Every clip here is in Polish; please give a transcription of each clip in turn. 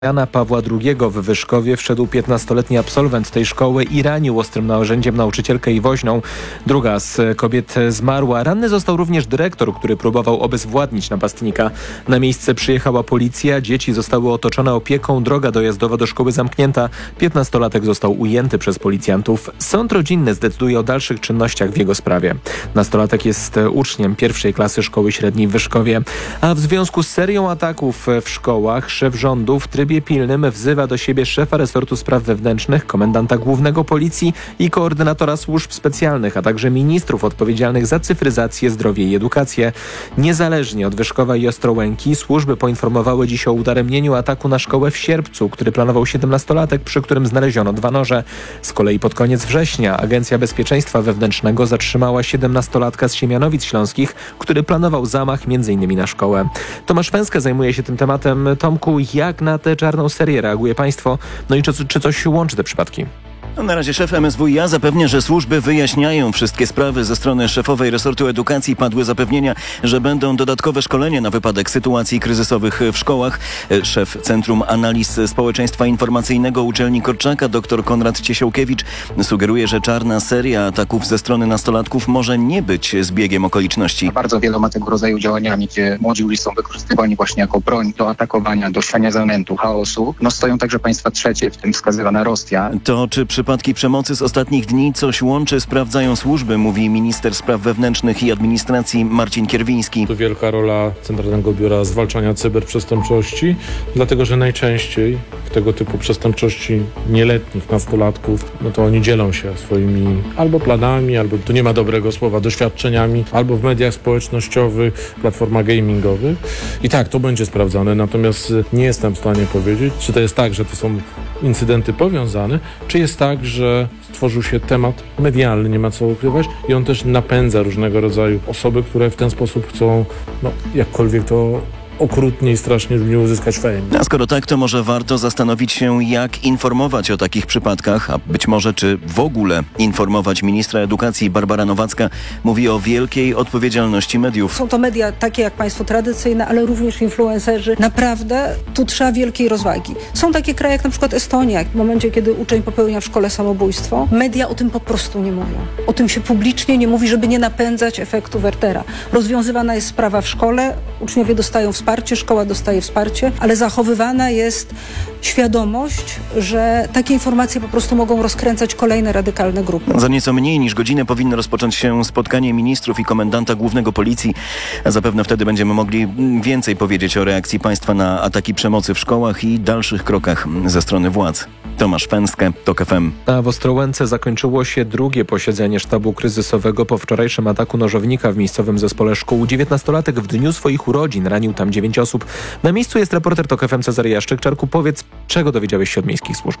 Jana Pawła II w Wyszkowie wszedł 15-letni absolwent tej szkoły i ranił ostrym narzędziem nauczycielkę i woźną. Druga z kobiet zmarła. Ranny został również dyrektor, który próbował obezwładnić napastnika. Na miejsce przyjechała policja, dzieci zostały otoczone opieką, droga dojazdowa do szkoły zamknięta. 15-latek został ujęty przez policjantów. Sąd rodzinny zdecyduje o dalszych czynnościach w jego sprawie. Nastolatek jest uczniem pierwszej klasy szkoły średniej w Wyszkowie. A w związku z serią ataków w szkołach szef rządu w trybie pilnym wzywa do siebie szefa resortu spraw wewnętrznych, komendanta głównego policji i koordynatora służb specjalnych, a także ministrów odpowiedzialnych za cyfryzację, zdrowie i edukację. Niezależnie od Wyszkowa i Ostrołęki służby poinformowały dziś o udaremnieniu ataku na szkołę w Sierpcu, który planował 17-latek, przy którym znaleziono 2 noże. Z kolei pod koniec września Agencja Bezpieczeństwa Wewnętrznego zatrzymała 17-latka z Siemianowic Śląskich, który planował zamach m.in. na szkołę. Tomasz Węska zajmuje się tym tematem. Tomku, jak na tę czarną serię reaguje państwo? No i czy coś łączy te przypadki? Na razie szef MSWiA zapewnia, że służby wyjaśniają wszystkie sprawy. Ze strony szefowej resortu edukacji padły zapewnienia, że będą dodatkowe szkolenia na wypadek sytuacji kryzysowych w szkołach. Szef Centrum Analiz Społeczeństwa Informacyjnego uczelni Korczaka dr Konrad Ciesiałkiewicz sugeruje, że czarna seria ataków ze strony nastolatków może nie być zbiegiem okoliczności. Bardzo wieloma tego rodzaju działaniami, gdzie młodzi ludzie są wykorzystywani właśnie jako broń do atakowania, do siania zamętu, chaosu. Stoją także państwa trzecie, w tym wskazywana Rosja. To czy przypadki przemocy z ostatnich dni coś łączy, sprawdzają służby, mówi minister spraw wewnętrznych i administracji Marcin Kierwiński. To wielka rola Centralnego Biura Zwalczania Cyberprzestępczości, dlatego że najczęściej w tego typu przestępczości nieletnich nastolatków, no to oni dzielą się swoimi albo planami, albo tu nie ma dobrego słowa, doświadczeniami, albo w mediach społecznościowych, platformach gamingowych. I tak, to będzie sprawdzane, natomiast nie jestem w stanie powiedzieć, czy to jest tak, że to są incydenty powiązane, czy jest tak, że stworzył się temat medialny, nie ma co ukrywać, i on też napędza różnego rodzaju osoby, które w ten sposób chcą, jakkolwiek to okrutnie i strasznie brzmi, uzyskać fame. A skoro tak, to może warto zastanowić się, jak informować o takich przypadkach, a być może czy w ogóle informować. Ministra edukacji Barbara Nowacka mówi o wielkiej odpowiedzialności mediów. Są to media takie jak państwo tradycyjne, ale również influencerzy. Naprawdę tu trzeba wielkiej rozwagi. Są takie kraje jak na przykład Estonia. W momencie, kiedy uczeń popełnia w szkole samobójstwo, media o tym po prostu nie mówią. O tym się publicznie nie mówi, żeby nie napędzać efektu Wertera. Rozwiązywana jest sprawa w szkole, uczniowie dostają wsparcie, szkoła dostaje wsparcie, ale zachowywana jest świadomość, że takie informacje po prostu mogą rozkręcać kolejne radykalne grupy. Za nieco mniej niż godzinę powinno rozpocząć się spotkanie ministrów i komendanta głównego policji. A zapewne wtedy będziemy mogli więcej powiedzieć o reakcji państwa na ataki przemocy w szkołach i dalszych krokach ze strony władz. Tomasz Węskę, TOK FM. A w Ostrołęce zakończyło się drugie posiedzenie sztabu kryzysowego po wczorajszym ataku nożownika w miejscowym zespole szkół. 19-latek w dniu swoich urodzin ranił tam 9 osób. Na miejscu jest reporter TOK FM Cezary Jaszczyk. Czarku, powiedz, czego dowiedziałeś się od miejskich służb?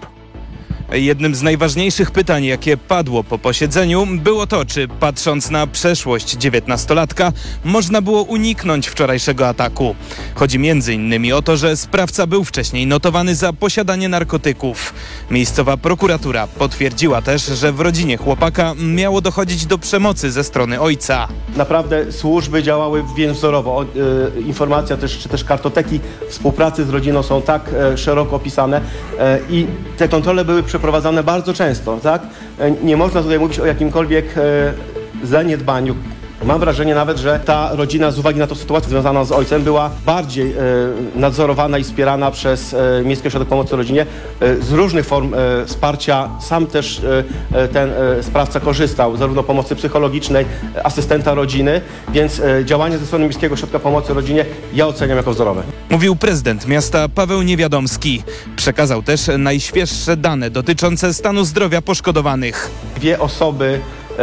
Jednym z najważniejszych pytań, jakie padło po posiedzeniu, było to, czy patrząc na przeszłość 19-latka, można było uniknąć wczorajszego ataku. Chodzi m.in. o to, że sprawca był wcześniej notowany za posiadanie narkotyków. Miejscowa prokuratura potwierdziła też, że w rodzinie chłopaka miało dochodzić do przemocy ze strony ojca. Naprawdę służby działały wzorowo. Informacja czy też kartoteki współpracy z rodziną są tak szeroko opisane i te kontrole były przeprowadzane bardzo często, tak? Nie można tutaj mówić o jakimkolwiek zaniedbaniu. Mam wrażenie nawet, że ta rodzina z uwagi na tę sytuację związaną z ojcem była bardziej nadzorowana i wspierana przez Miejski Ośrodek Pomocy Rodzinie z różnych form wsparcia. Sam też ten sprawca korzystał zarówno pomocy psychologicznej, asystenta rodziny, więc działania ze strony Miejskiego Ośrodka Pomocy Rodzinie ja oceniam jako wzorowe. Mówił prezydent miasta Paweł Niewiadomski. Przekazał też najświeższe dane dotyczące stanu zdrowia poszkodowanych. 2 osoby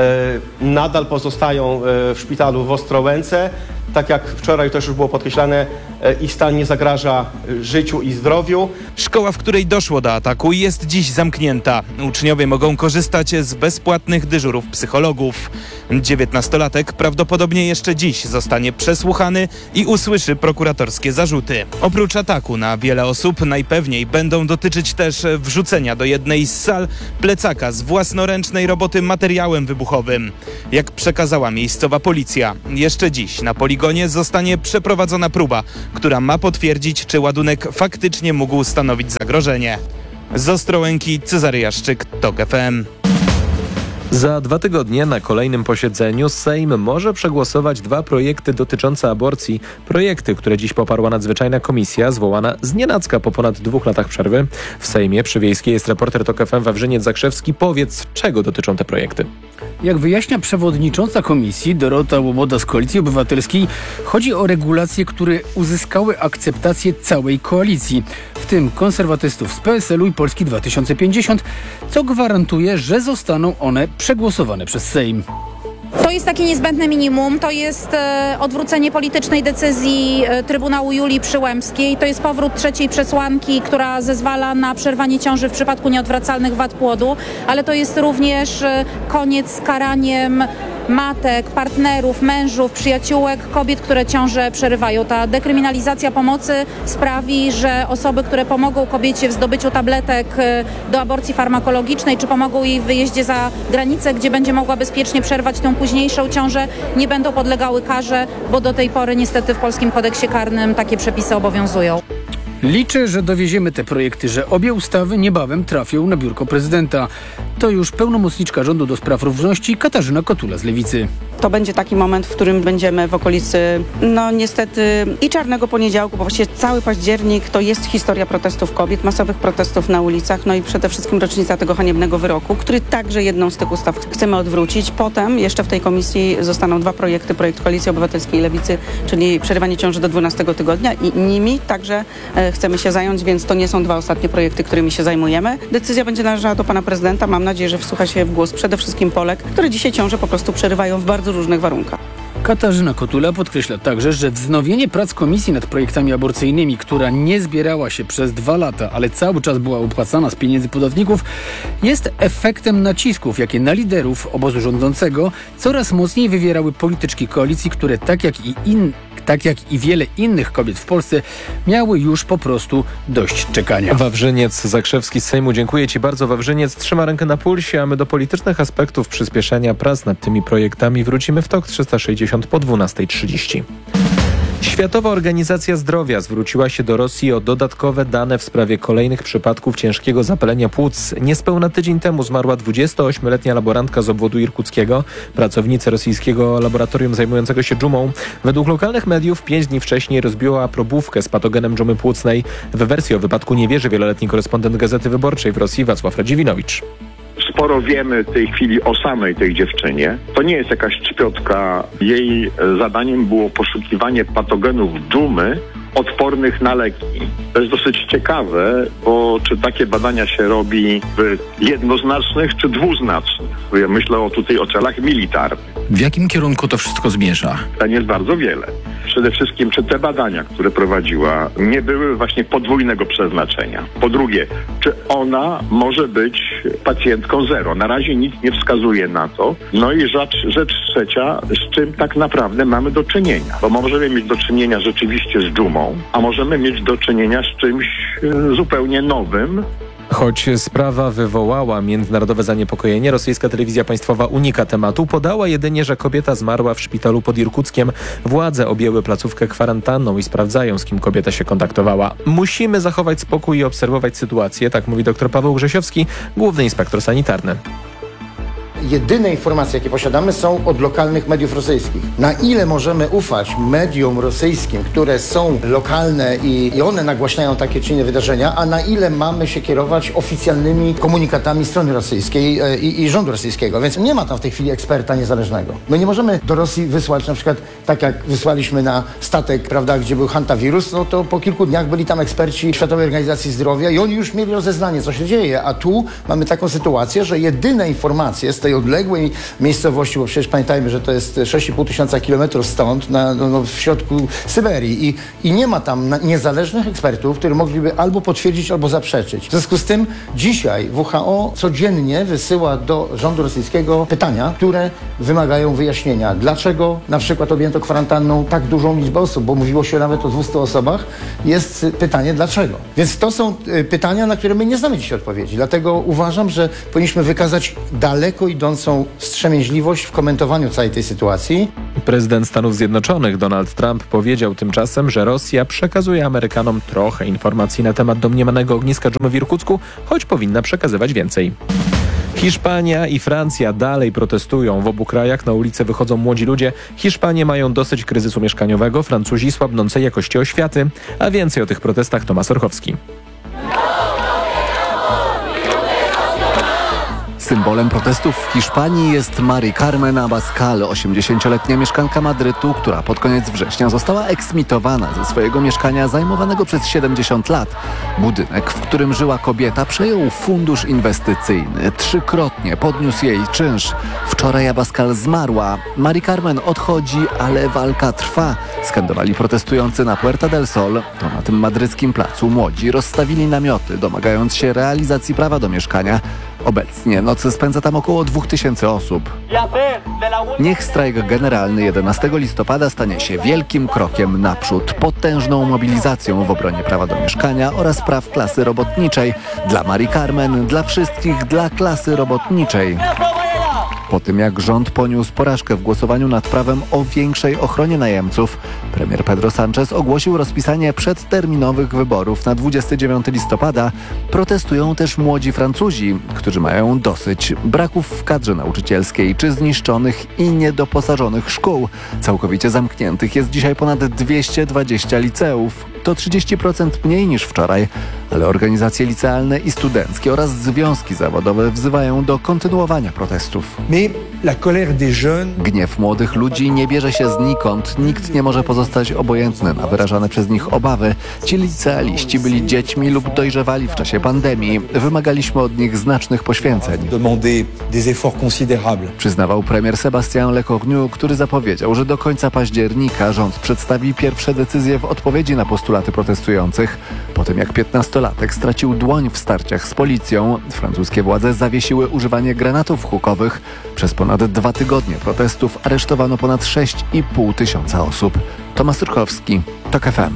nadal pozostają w szpitalu w Ostrołęce. Tak jak wczoraj też już było podkreślane, ich stan nie zagraża życiu i zdrowiu. Szkoła, w której doszło do ataku, jest dziś zamknięta. Uczniowie mogą korzystać z bezpłatnych dyżurów psychologów. 19-latek prawdopodobnie jeszcze dziś zostanie przesłuchany i usłyszy prokuratorskie zarzuty. Oprócz ataku na wiele osób najpewniej będą dotyczyć też wrzucenia do jednej z sal plecaka z własnoręcznej roboty materiałem wybuchowym. Jak przekazała miejscowa policja, jeszcze dziś na poligonie poligonie zostanie przeprowadzona próba, która ma potwierdzić, czy ładunek faktycznie mógł stanowić zagrożenie. Z Ostrołęki Cezary Jaszczyk, TOK FM. Za 2 tygodnie na kolejnym posiedzeniu Sejm może przegłosować 2 projekty dotyczące aborcji. Projekty, które dziś poparła nadzwyczajna komisja zwołana znienacka po ponad 2 latach przerwy. W Sejmie przy Wiejskiej jest reporter TOK FM Wawrzyniec Zakrzewski. Powiedz, czego dotyczą te projekty? Jak wyjaśnia przewodnicząca komisji Dorota Łoboda z Koalicji Obywatelskiej, chodzi o regulacje, które uzyskały akceptację całej koalicji, w tym konserwatystów z PSL-u i Polski 2050, co gwarantuje, że zostaną one przegłosowane przez Sejm. To jest takie niezbędne minimum, to jest odwrócenie politycznej decyzji Trybunału Julii Przyłębskiej, to jest powrót trzeciej przesłanki, która zezwala na przerwanie ciąży w przypadku nieodwracalnych wad płodu, ale to jest również koniec z karaniem matek, partnerów, mężów, przyjaciółek, kobiet, które ciąże przerywają. Ta dekryminalizacja pomocy sprawi, że osoby, które pomogą kobiecie w zdobyciu tabletek do aborcji farmakologicznej, czy pomogą jej w wyjeździe za granicę, gdzie będzie mogła bezpiecznie przerwać tę późniejszą ciążę, nie będą podlegały karze, bo do tej pory niestety w polskim kodeksie karnym takie przepisy obowiązują. Liczę, że dowieziemy te projekty, że obie ustawy niebawem trafią na biurko prezydenta. To już pełnomocniczka rządu do spraw równości Katarzyna Kotula z Lewicy. To będzie taki moment, w którym będziemy w okolicy, niestety i czarnego poniedziałku, bo właściwie cały październik to jest historia protestów kobiet, masowych protestów na ulicach, i przede wszystkim rocznica tego haniebnego wyroku, który także jedną z tych ustaw chcemy odwrócić. Potem jeszcze w tej komisji zostaną 2 projekty, projekt Koalicji Obywatelskiej i Lewicy, czyli przerywanie ciąży do 12 tygodnia i nimi także chcemy się zająć, więc to nie są 2 ostatnie projekty, którymi się zajmujemy. Decyzja będzie należała do pana prezydenta. Mam nadzieję, że wsłucha się w głos przede wszystkim Polek, które dzisiaj ciąże po prostu przerywają w bardzo różnych warunkach. Katarzyna Kotula podkreśla także, że wznowienie prac komisji nad projektami aborcyjnymi, która nie zbierała się przez 2 lata, ale cały czas była opłacana z pieniędzy podatników, jest efektem nacisków, jakie na liderów obozu rządzącego coraz mocniej wywierały polityczki koalicji, które tak jak i wiele innych kobiet w Polsce miały już po prostu dość czekania. Wawrzyniec Zakrzewski z Sejmu, dziękuję Ci bardzo. Wawrzyniec trzyma rękę na pulsie, a my do politycznych aspektów przyspieszenia prac nad tymi projektami wrócimy w TOK 360 po 12:30. Światowa Organizacja Zdrowia zwróciła się do Rosji o dodatkowe dane w sprawie kolejnych przypadków ciężkiego zapalenia płuc. Niespełna tydzień temu zmarła 28-letnia laborantka z obwodu irkuckiego, pracownica rosyjskiego laboratorium zajmującego się dżumą. Według lokalnych mediów 5 dni wcześniej rozbiła probówkę z patogenem dżumy płucnej. W wersji o wypadku nie wierzy wieloletni korespondent Gazety Wyborczej w Rosji Wacław Radziwinowicz. Sporo wiemy w tej chwili o samej tej dziewczynie. To nie jest jakaś czpiotka. Jej zadaniem było poszukiwanie patogenów dżumy odpornych na leki. To jest dosyć ciekawe, bo czy takie badania się robi w jednoznacznych czy dwuznacznych? Ja myślę tutaj o celach militarnych. W jakim kierunku to wszystko zmierza? Pytań jest bardzo wiele. Przede wszystkim, czy te badania, które prowadziła, nie były właśnie podwójnego przeznaczenia? Po drugie, czy ona może być pacjentką zero? Na razie nic nie wskazuje na to. I rzecz trzecia, z czym tak naprawdę mamy do czynienia? Bo możemy mieć do czynienia rzeczywiście z dżumą, a możemy mieć do czynienia z czymś zupełnie nowym. Choć sprawa wywołała międzynarodowe zaniepokojenie, rosyjska telewizja państwowa unika tematu. Podała jedynie, że kobieta zmarła w szpitalu pod Irkuckiem. Władze objęły placówkę kwarantanną i sprawdzają, z kim kobieta się kontaktowała. Musimy zachować spokój i obserwować sytuację, tak mówi dr Paweł Grzesiowski, główny inspektor sanitarny. Jedyne informacje, jakie posiadamy, są od lokalnych mediów rosyjskich. Na ile możemy ufać mediom rosyjskim, które są lokalne i one nagłaśniają takie czy inne wydarzenia, a na ile mamy się kierować oficjalnymi komunikatami strony rosyjskiej i rządu rosyjskiego. Więc nie ma tam w tej chwili eksperta niezależnego. My nie możemy do Rosji wysłać, na przykład tak jak wysłaliśmy na statek, prawda, gdzie był hantawirus, to po kilku dniach byli tam eksperci Światowej Organizacji Zdrowia i oni już mieli rozeznanie, co się dzieje. A tu mamy taką sytuację, że jedyne informacje z tej odległej miejscowości, bo przecież pamiętajmy, że to jest 6,5 tysiąca kilometrów stąd, w środku Syberii i nie ma tam niezależnych ekspertów, którzy mogliby albo potwierdzić, albo zaprzeczyć. W związku z tym dzisiaj WHO codziennie wysyła do rządu rosyjskiego pytania, które wymagają wyjaśnienia. Dlaczego na przykład objęto kwarantanną tak dużą liczbę osób, bo mówiło się nawet o 200 osobach, jest pytanie dlaczego. Więc to są pytania, na które my nie znamy dzisiaj odpowiedzi. Dlatego uważam, że powinniśmy wykazać daleko idącą wstrzemięźliwość w komentowaniu całej tej sytuacji. Prezydent Stanów Zjednoczonych Donald Trump powiedział tymczasem, że Rosja przekazuje Amerykanom trochę informacji na temat domniemanego ogniska dżumy w Irkucku, choć powinna przekazywać więcej. Hiszpania i Francja dalej protestują. W obu krajach na ulice wychodzą młodzi ludzie. Hiszpanie mają dosyć kryzysu mieszkaniowego, Francuzi słabnącej jakości oświaty. A więcej o tych protestach Tomasz Orchowski. Symbolem protestów w Hiszpanii jest Mari Carmen Abascal, 80-letnia mieszkanka Madrytu, która pod koniec września została eksmitowana ze swojego mieszkania zajmowanego przez 70 lat. Budynek, w którym żyła kobieta, przejął fundusz inwestycyjny. 3-krotnie podniósł jej czynsz. Wczoraj Abascal zmarła. Mari Carmen odchodzi, ale walka trwa. Skandowali protestujący na Puerta del Sol. To na tym madryckim placu młodzi rozstawili namioty, domagając się realizacji prawa do mieszkania. Obecnie nocy spędza tam około 2000 osób. Niech strajk generalny 11 listopada stanie się wielkim krokiem naprzód, potężną mobilizacją w obronie prawa do mieszkania oraz praw klasy robotniczej. Dla Mari Carmen, dla wszystkich, dla klasy robotniczej. Po tym jak rząd poniósł porażkę w głosowaniu nad prawem o większej ochronie najemców, premier Pedro Sánchez ogłosił rozpisanie przedterminowych wyborów na 29 listopada. Protestują też młodzi Francuzi, którzy mają dosyć braków w kadrze nauczycielskiej czy zniszczonych i niedoposażonych szkół. Całkowicie zamkniętych jest dzisiaj ponad 220 liceów. To 30% mniej niż wczoraj, ale organizacje licealne i studenckie oraz związki zawodowe wzywają do kontynuowania protestów. Gniew młodych ludzi nie bierze się znikąd. Nikt nie może pozostać obojętny na wyrażane przez nich obawy. Ci licealiści byli dziećmi lub dojrzewali w czasie pandemii. Wymagaliśmy od nich znacznych poświęceń. Przyznawał premier Sébastien Lecornu, który zapowiedział, że do końca października rząd przedstawi pierwsze decyzje w odpowiedzi na postulaty protestujących. Po tym jak 15-latek stracił dłoń w starciach z policją, francuskie władze zawiesiły używanie granatów hukowych. Przez ponad 2 tygodnie protestów aresztowano ponad 6,5 tysiąca osób. Tomasz Turkowski, TOK FM.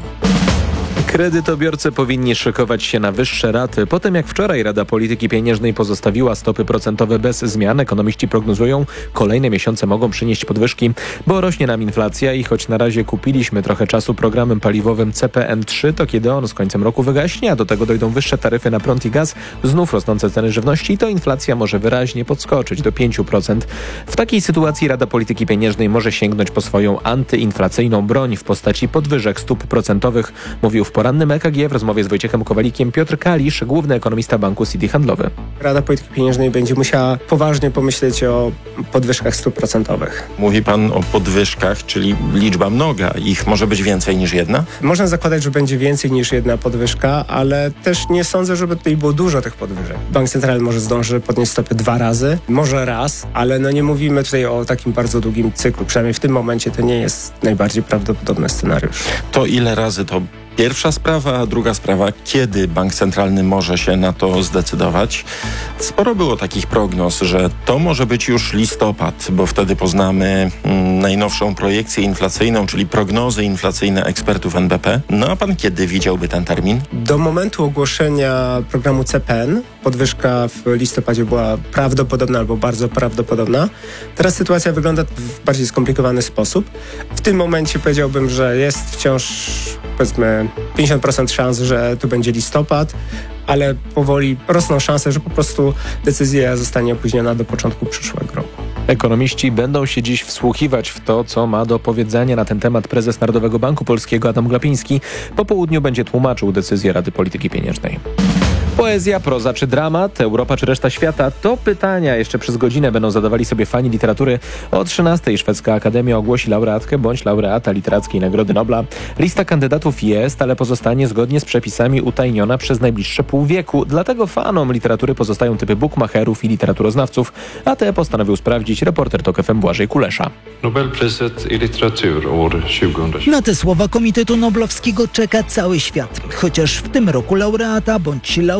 Kredytobiorcy powinni szykować się na wyższe raty. Po tym jak wczoraj Rada Polityki Pieniężnej pozostawiła stopy procentowe bez zmian, ekonomiści prognozują, kolejne miesiące mogą przynieść podwyżki, bo rośnie nam inflacja i choć na razie kupiliśmy trochę czasu programem paliwowym CPN3, to kiedy on z końcem roku wygaśnie, a do tego dojdą wyższe taryfy na prąd i gaz, znów rosnące ceny żywności, to inflacja może wyraźnie podskoczyć do 5%. W takiej sytuacji Rada Polityki Pieniężnej może sięgnąć po swoją antyinflacyjną broń w postaci podwyżek stóp procentowych, mówił w porannym EKG w rozmowie z Wojciechem Kowalikiem Piotr Kalisz, główny ekonomista Banku City Handlowy. Rada Polityki Pieniężnej będzie musiała poważnie pomyśleć o podwyżkach stóp procentowych. Mówi pan o podwyżkach, czyli liczba mnoga. Ich może być więcej niż jedna? Można zakładać, że będzie więcej niż jedna podwyżka, ale też nie sądzę, żeby tutaj było dużo tych podwyżek. Bank Centralny może zdąży podnieść stopy 2 razy, może raz, ale nie mówimy tutaj o takim bardzo długim cyklu. Przynajmniej w tym momencie to nie jest najbardziej prawdopodobny scenariusz. To ile razy to pierwsza sprawa, a druga sprawa, kiedy bank centralny może się na to zdecydować? Sporo było takich prognoz, że to może być już listopad, bo wtedy poznamy najnowszą projekcję inflacyjną, czyli prognozy inflacyjne ekspertów NBP. No a pan kiedy widziałby ten termin? Do momentu ogłoszenia programu CPN podwyżka w listopadzie była prawdopodobna albo bardzo prawdopodobna. Teraz sytuacja wygląda w bardziej skomplikowany sposób. W tym momencie powiedziałbym, że jest wciąż powiedzmy 50% szans, że tu będzie listopad, ale powoli rosną szanse, że po prostu decyzja zostanie opóźniona do początku przyszłego roku. Ekonomiści będą się dziś wsłuchiwać w to, co ma do powiedzenia na ten temat prezes Narodowego Banku Polskiego Adam Glapiński. Po południu będzie tłumaczył decyzję Rady Polityki Pieniężnej. Poezja, proza czy dramat, Europa czy reszta świata? To pytania jeszcze przez godzinę będą zadawali sobie fani literatury. O 13:00 Szwedzka Akademia ogłosi laureatkę bądź laureata Literackiej Nagrody Nobla. Lista kandydatów jest, ale pozostanie zgodnie z przepisami utajniona przez najbliższe pół wieku. Dlatego fanom literatury pozostają typy bookmacherów i literaturoznawców, a te postanowił sprawdzić reporter TOK FM Błażej Kulesza. Nobelpriset i litteratur år 2020. Na te słowa Komitetu Noblowskiego czeka cały świat. Chociaż w tym roku laureata bądź laureatka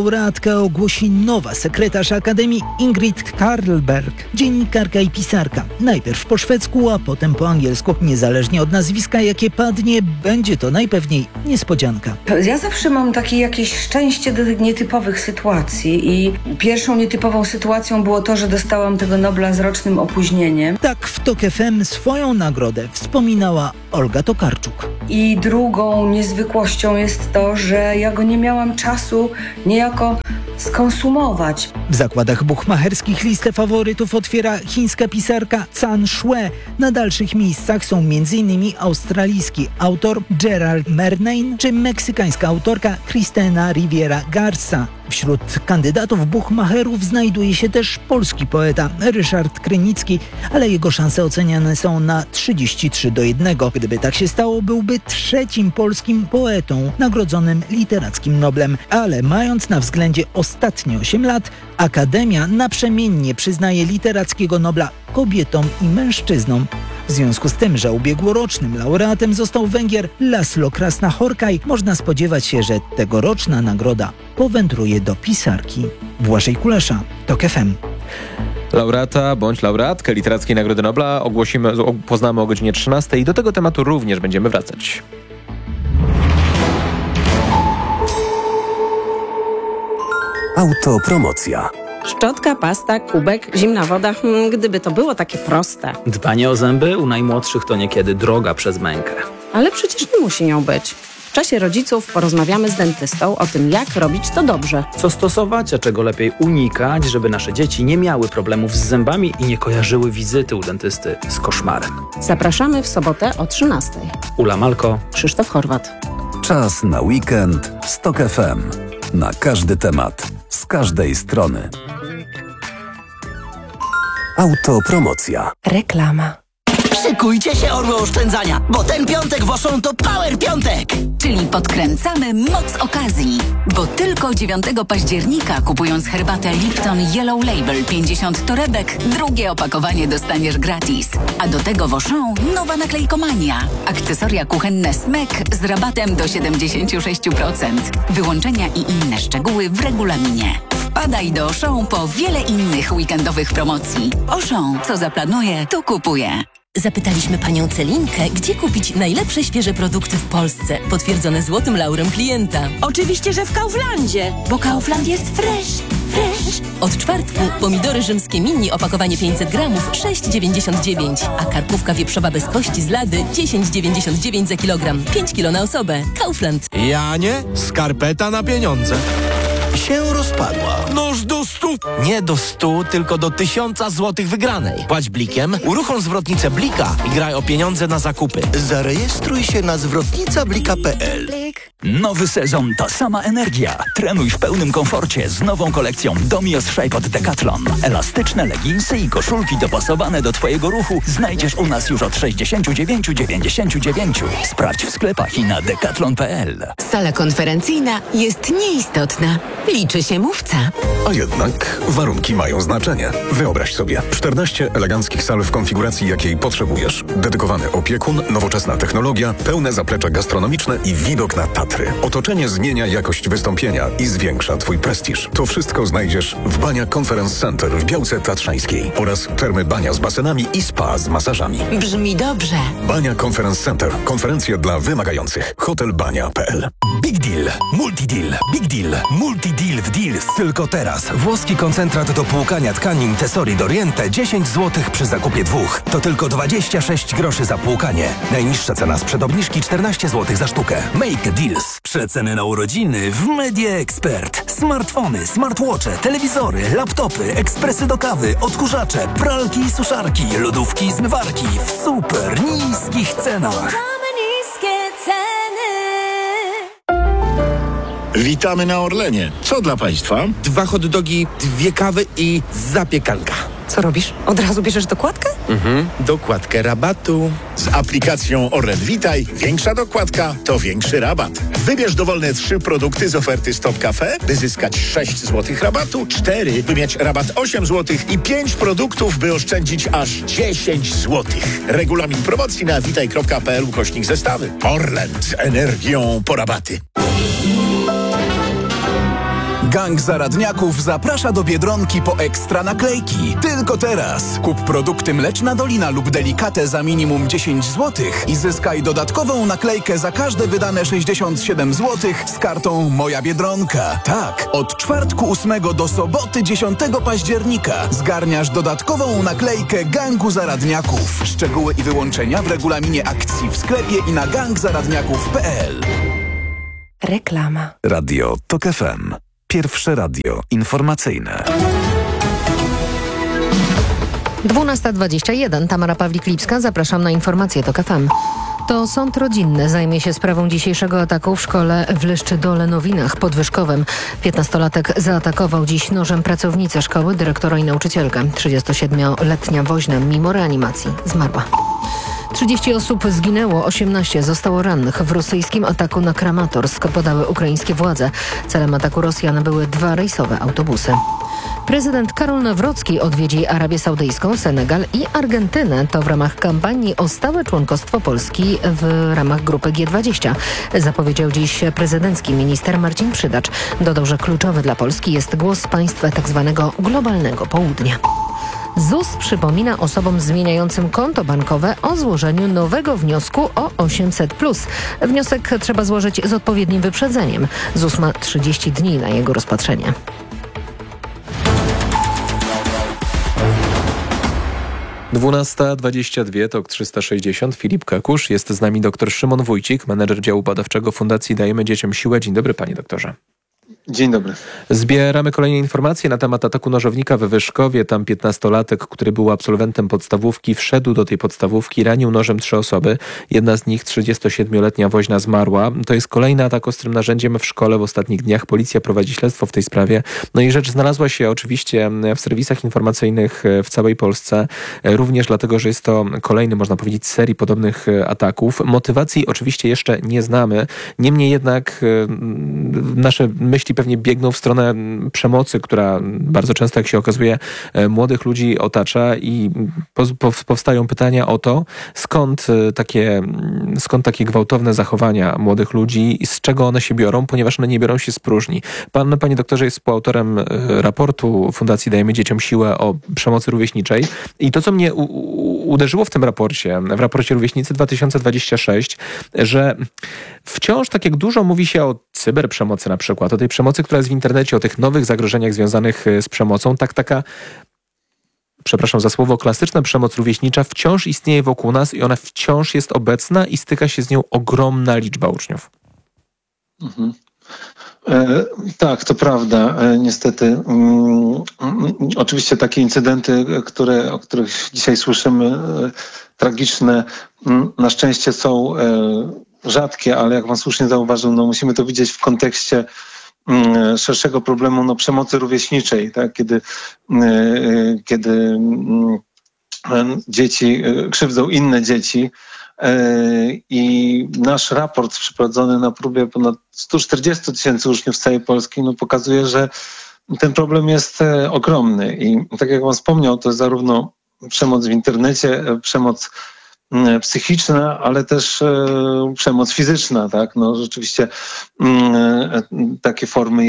laureatkę ogłosi nowa sekretarz Akademii Ingrid Carlberg, dziennikarka i pisarka. Najpierw po szwedzku, a potem po angielsku. Niezależnie od nazwiska, jakie padnie, będzie to najpewniej niespodzianka. Ja zawsze mam takie jakieś szczęście do tych nietypowych sytuacji i pierwszą nietypową sytuacją było to, że dostałam tego Nobla z rocznym opóźnieniem. Tak w TOK FM swoją nagrodę wspominała Olga Tokarczuk. I drugą niezwykłością jest to, że ja go nie miałam czasu niejako skonsumować. W zakładach buchmacherskich listę faworytów otwiera chińska pisarka Can Shue. Na dalszych miejscach są m.in. australijski autor Gerald Murnane czy meksykańska autorka Cristina Riviera Garza. Wśród kandydatów buchmacherów znajduje się też polski poeta Ryszard Krynicki, ale jego szanse oceniane są na 33-1. Gdyby tak się stało, byłby trzecim polskim poetą nagrodzonym literackim Noblem. Ale mając na względzie ostatnie 8 lat, Akademia naprzemiennie przyznaje literackiego Nobla kobietom i mężczyznom. W związku z tym, że ubiegłorocznym laureatem został Węgier Laszlo Krasna-Horkaj, można spodziewać się, że tegoroczna nagroda powędruje do pisarki. Błażej Kulesza, TOK FM. Laureata bądź laureatkę Literackiej Nagrody Nobla poznamy o godzinie 13 i do tego tematu również będziemy wracać. Autopromocja. Szczotka, pasta, kubek, zimna woda. Gdyby to było takie proste. Dbanie o zęby u najmłodszych to niekiedy droga przez mękę. Ale przecież nie musi nią być. W czasie rodziców porozmawiamy z dentystą o tym, jak robić to dobrze. Co stosować, a czego lepiej unikać, żeby nasze dzieci nie miały problemów z zębami i nie kojarzyły wizyty u dentysty z koszmarem. Zapraszamy w sobotę o 13:00. Ula Malko, Krzysztof Horwat. Czas na weekend z TOK FM. Na każdy temat, z każdej strony. Autopromocja. Reklama. Szykujcie się, orły oszczędzania, bo ten piątek w Auchan to Power Piątek! Czyli podkręcamy moc okazji, bo tylko 9 października kupując herbatę Lipton Yellow Label 50 torebek, drugie opakowanie dostaniesz gratis. A do tego w Auchan nowa naklejkomania. Akcesoria kuchenne Smek z rabatem do 76%. Wyłączenia i inne szczegóły w regulaminie. Wpadaj do Auchan po wiele innych weekendowych promocji. Auchan, co zaplanuje, to kupuje. Zapytaliśmy panią Celinkę, gdzie kupić najlepsze świeże produkty w Polsce, potwierdzone złotym laurem klienta. Oczywiście, że w Kauflandzie, bo Kaufland jest fresh. Od czwartku pomidory rzymskie mini, opakowanie 500 gramów, 6,99, a karkówka wieprzowa bez kości z lady 10,99 za kilogram, 5 kilo na osobę. Kaufland. Janie, skarpeta na pieniądze. Się rozpadła. Noż do 100. Nie do 100, tylko do 1000 złotych wygranej. Płać blikiem, uruchom zwrotnicę Blika i graj o pieniądze na zakupy. Zarejestruj się na zwrotnicablika.pl. Nowy sezon, ta sama energia. Trenuj w pełnym komforcie z nową kolekcją Domios Shape od Decathlon. Elastyczne leginsy i koszulki dopasowane do Twojego ruchu znajdziesz u nas już od 69,99. Sprawdź w sklepach i na decathlon.pl. Sala konferencyjna jest nieistotna. Liczy się mówca. A jednak warunki mają znaczenie. Wyobraź sobie 14 eleganckich sal w konfiguracji, jakiej potrzebujesz. Dedykowany opiekun, nowoczesna technologia, pełne zaplecze gastronomiczne i widok na Tatry. Otoczenie zmienia jakość wystąpienia i zwiększa Twój prestiż. To wszystko znajdziesz w Bania Conference Center w Białce Tatrzańskiej oraz termy Bania z basenami i spa z masażami. Brzmi dobrze. Bania Conference Center. Konferencje dla wymagających. Hotelbania.pl. Big Deal, Multideal, Big Deal, Multideal w Deals. Tylko teraz włoski koncentrat do płukania tkanin Tesori Doriente 10 zł przy zakupie 2. To tylko 26 groszy za płukanie. Najniższa cena sprzed obniżki 14 zł za sztukę. Make a Deals. Przeceny na urodziny w Media Expert. Smartfony, smartwatche, telewizory, laptopy, ekspresy do kawy, odkurzacze, pralki i suszarki, lodówki i zmywarki w super niskich cenach. Witamy na Orlenie. Co dla Państwa? 2 hot dogi, 2 kawy i zapiekanka. Co robisz? Od razu bierzesz dokładkę? Dokładkę rabatu. Z aplikacją Orlen Witaj większa dokładka to większy rabat. Wybierz dowolne 3 produkty z oferty Stop Cafe, by zyskać 6 zł rabatu, 4, by mieć rabat 8 zł i 5 produktów, by oszczędzić aż 10 zł. Regulamin promocji na witaj.pl/zestawy. Orlen z energią po rabaty. Gang Zaradniaków zaprasza do Biedronki po ekstra naklejki. Tylko teraz. Kup produkty Mleczna Dolina lub Delikatę za minimum 10 zł i zyskaj dodatkową naklejkę za każde wydane 67 zł z kartą Moja Biedronka. Tak, od czwartku 8 do soboty 10 października zgarniasz dodatkową naklejkę Gangu Zaradniaków. Szczegóły i wyłączenia w regulaminie akcji w sklepie i na gangzaradniaków.pl. Reklama. Radio TOK FM. Pierwsze radio informacyjne. 12:21. Tamara Pawlik-Lipska. Zapraszam na informacje TOK FM. To sąd rodzinny zajmie się sprawą dzisiejszego ataku w szkole w Leszczydole-Nowinach pod Wyszkowem. 15-latek zaatakował dziś nożem pracownicę szkoły, dyrektora i nauczycielkę. 37-letnia woźna mimo reanimacji zmarła. 30 osób zginęło, 18 zostało rannych w rosyjskim ataku na Kramatorsk, podały ukraińskie władze. Celem ataku Rosjan były 2 rejsowe autobusy. Prezydent Karol Nawrocki odwiedzi Arabię Saudyjską, Senegal i Argentynę. To w ramach kampanii o stałe członkostwo Polski w ramach grupy G20. Zapowiedział dziś prezydencki minister Marcin Przydacz. Dodał, że kluczowy dla Polski jest głos państw tzw. globalnego południa. ZUS przypomina osobom zmieniającym konto bankowe o złożeniu nowego wniosku o 800+. Wniosek trzeba złożyć z odpowiednim wyprzedzeniem. ZUS ma 30 dni na jego rozpatrzenie. Dwunasta 22, TOK 360. Filip Kakusz. Jest z nami dr Szymon Wójcik, menedżer działu badawczego Fundacji Dajemy Dzieciom Siłę. Dzień dobry, panie doktorze. Dzień dobry. Zbieramy kolejne informacje na temat ataku nożownika we Wyszkowie. Tam 15-latek, który był absolwentem podstawówki, wszedł do tej podstawówki, ranił nożem 3 osoby. Jedna z nich, 37-letnia woźna, zmarła. To jest kolejny atak ostrym narzędziem w szkole w ostatnich dniach. Policja prowadzi śledztwo w tej sprawie. No i rzecz znalazła się oczywiście w serwisach informacyjnych w całej Polsce. Również dlatego, że jest to kolejny, można powiedzieć, z serii podobnych ataków. Motywacji oczywiście jeszcze nie znamy. Niemniej jednak nasze myśli pewnie biegną w stronę przemocy, która bardzo często, jak się okazuje, młodych ludzi otacza i powstają pytania o to, skąd takie gwałtowne zachowania młodych ludzi i z czego one się biorą, ponieważ one nie biorą się z próżni. Pan, panie doktorze, jest współautorem raportu Fundacji Dajemy Dzieciom Siłę o przemocy rówieśniczej i to, co mnie uderzyło w tym raporcie, w raporcie Rówieśnicy 2026, że wciąż tak jak dużo mówi się o cyberprzemocy na przykład, o tej przemocy, która jest w internecie, o tych nowych zagrożeniach związanych z przemocą, taka, przepraszam za słowo, klasyczna przemoc rówieśnicza wciąż istnieje wokół nas i ona wciąż jest obecna i styka się z nią ogromna liczba uczniów. Mhm. Tak, to prawda. Niestety. Oczywiście takie incydenty, o których dzisiaj słyszymy, tragiczne, na szczęście są rzadkie, ale jak pan słusznie zauważył, musimy to widzieć w kontekście szerszego problemu przemocy rówieśniczej, tak? Kiedy dzieci krzywdzą inne dzieci. I nasz raport przeprowadzony na próbie ponad 140 000 uczniów z całej Polski pokazuje, że ten problem jest ogromny. I tak jak pan wspomniał, to jest zarówno przemoc w internecie, przemoc psychiczna, ale też przemoc fizyczna. Tak? Rzeczywiście takie formy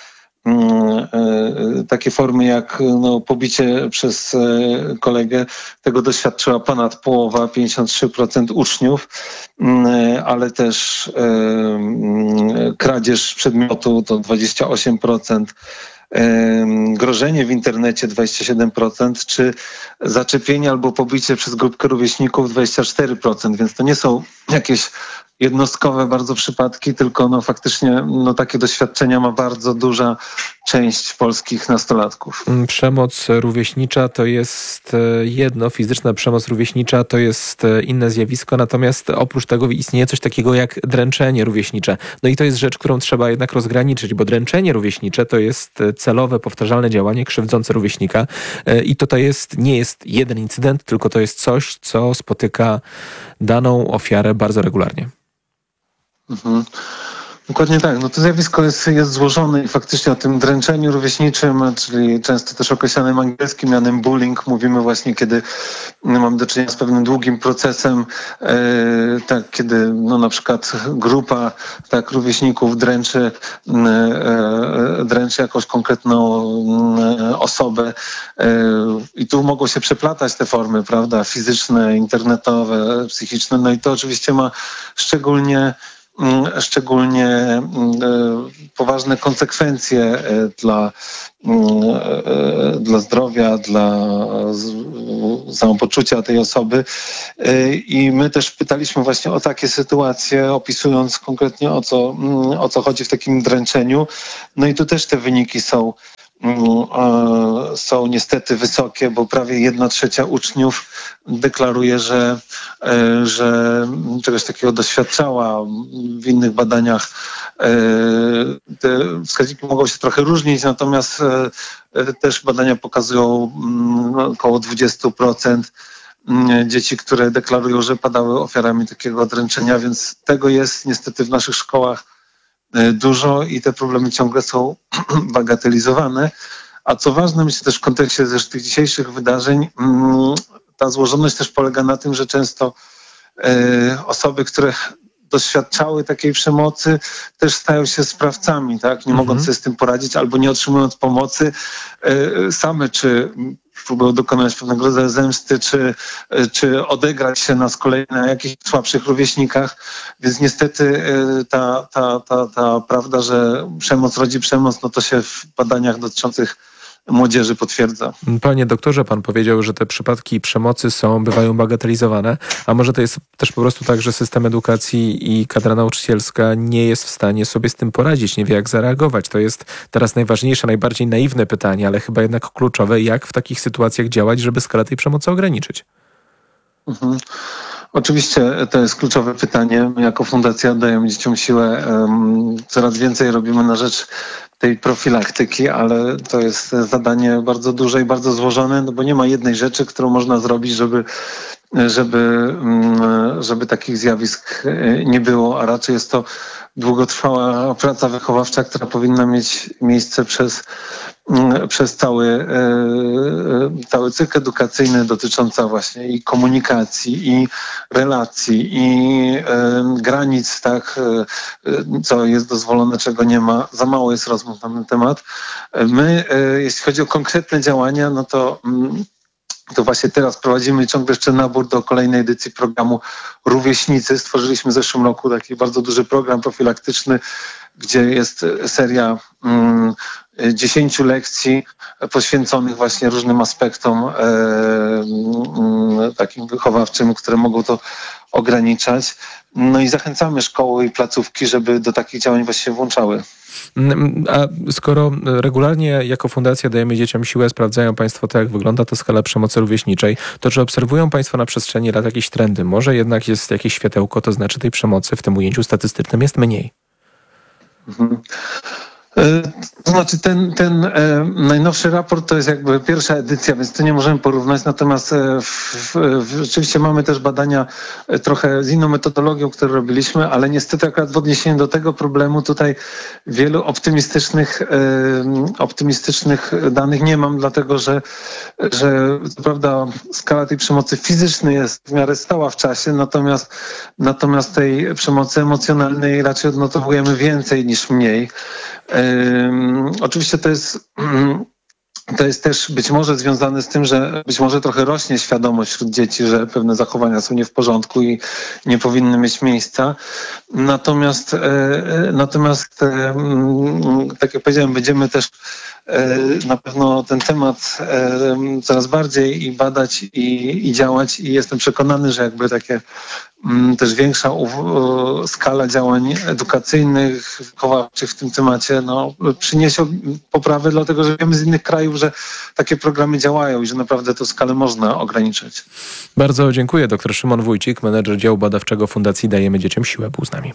jak pobicie przez kolegę, tego doświadczyła ponad połowa, 53% uczniów, ale też kradzież przedmiotu to 28%, grożenie w internecie 27%, czy zaczepienie albo pobicie przez grupkę rówieśników 24%, więc to nie są jakieś jednostkowe bardzo przypadki, tylko faktycznie takie doświadczenia ma bardzo duża część polskich nastolatków. Przemoc rówieśnicza to jest jedno, fizyczna przemoc rówieśnicza to jest inne zjawisko, natomiast oprócz tego istnieje coś takiego jak dręczenie rówieśnicze. No i to jest rzecz, którą trzeba jednak rozgraniczyć, bo dręczenie rówieśnicze to jest celowe, powtarzalne działanie krzywdzące rówieśnika i to nie jest jeden incydent, tylko to jest coś, co spotyka daną ofiarę bardzo regularnie. Mhm. Dokładnie tak. No to zjawisko jest złożone i faktycznie o tym dręczeniu rówieśniczym, czyli często też określanym angielskim mianem bullying, mówimy właśnie, kiedy mamy do czynienia z pewnym długim procesem, tak, kiedy no, na przykład grupa tak rówieśników dręczy jakąś konkretną osobę i tu mogą się przeplatać te formy, prawda, fizyczne, internetowe, psychiczne, no i to oczywiście ma szczególnie poważne konsekwencje dla zdrowia, dla samopoczucia tej osoby. I my też pytaliśmy właśnie o takie sytuacje, opisując konkretnie o co chodzi w takim dręczeniu. No i tu też te wyniki są niestety wysokie, bo prawie 1/3 uczniów deklaruje, że czegoś takiego doświadczała. W innych badaniach te wskaźniki mogą się trochę różnić, natomiast też badania pokazują około 20% dzieci, które deklarują, że padały ofiarami takiego dręczenia, więc tego jest niestety w naszych szkołach dużo i te problemy ciągle są bagatelizowane. A co ważne, myślę też w kontekście też tych dzisiejszych wydarzeń, ta złożoność też polega na tym, że często osoby, które doświadczały takiej przemocy, też stają się sprawcami, tak? Nie mogąc sobie z tym poradzić albo nie otrzymując pomocy, same czy próbują dokonać pewnego rodzaju zemsty, czy odegrać się z kolei na jakichś słabszych rówieśnikach. Więc niestety ta prawda, że przemoc rodzi przemoc, no to się w badaniach dotyczących młodzieży potwierdza. Panie doktorze, pan powiedział, że te przypadki przemocy bywają bagatelizowane, a może to jest też po prostu tak, że system edukacji i kadra nauczycielska nie jest w stanie sobie z tym poradzić, nie wie jak zareagować. To jest teraz najważniejsze, najbardziej naiwne pytanie, ale chyba jednak kluczowe, jak w takich sytuacjach działać, żeby skalę tej przemocy ograniczyć. Oczywiście to jest kluczowe pytanie. My jako Fundacja Dajemy Dzieciom Siłę coraz więcej robimy na rzecz tej profilaktyki, ale to jest zadanie bardzo duże i bardzo złożone, no bo nie ma jednej rzeczy, którą można zrobić, żeby takich zjawisk nie było, a raczej jest to długotrwała praca wychowawcza, która powinna mieć miejsce przez cały cykl edukacyjny, dotycząca właśnie i komunikacji, i relacji, i granic, tak, co jest dozwolone, czego nie ma. Za mało jest rozmów na ten temat. My, jeśli chodzi o konkretne działania, no to właśnie teraz prowadzimy ciągle jeszcze nabór do kolejnej edycji programu Rówieśnicy. Stworzyliśmy w zeszłym roku taki bardzo duży program profilaktyczny, gdzie jest seria 10 lekcji poświęconych właśnie różnym aspektom takim wychowawczym, które mogą to ograniczać. No i zachęcamy szkoły i placówki, żeby do takich działań właśnie się włączały. A skoro regularnie jako Fundacja Dajemy Dzieciom Siłę sprawdzają Państwo to, jak wygląda ta skala przemocy rówieśniczej, to czy obserwują Państwo na przestrzeni lat jakieś trendy? Może jednak jest jakieś światełko, to znaczy tej przemocy w tym ujęciu statystycznym jest mniej? To znaczy ten najnowszy raport to jest jakby pierwsza edycja, więc tu nie możemy porównać, natomiast rzeczywiście mamy też badania trochę z inną metodologią, które robiliśmy, ale niestety akurat w odniesieniu do tego problemu tutaj wielu optymistycznych danych nie mam, dlatego że co prawda skala tej przemocy fizycznej jest w miarę stała w czasie, natomiast tej przemocy emocjonalnej raczej odnotowujemy więcej niż mniej. Oczywiście to jest też być może związane z tym, że być może trochę rośnie świadomość wśród dzieci, że pewne zachowania są nie w porządku i nie powinny mieć miejsca. Natomiast tak jak powiedziałem, będziemy też na pewno ten temat coraz bardziej i badać i działać i jestem przekonany, że jakby takie też większa skala działań edukacyjnych, wychowawczych w tym temacie przyniesie poprawę, dlatego że wiemy z innych krajów, że takie programy działają i że naprawdę tę skalę można ograniczyć. Bardzo dziękuję. Dr Szymon Wójcik, menedżer działu badawczego Fundacji Dajemy Dzieciom Siłę, był z nami.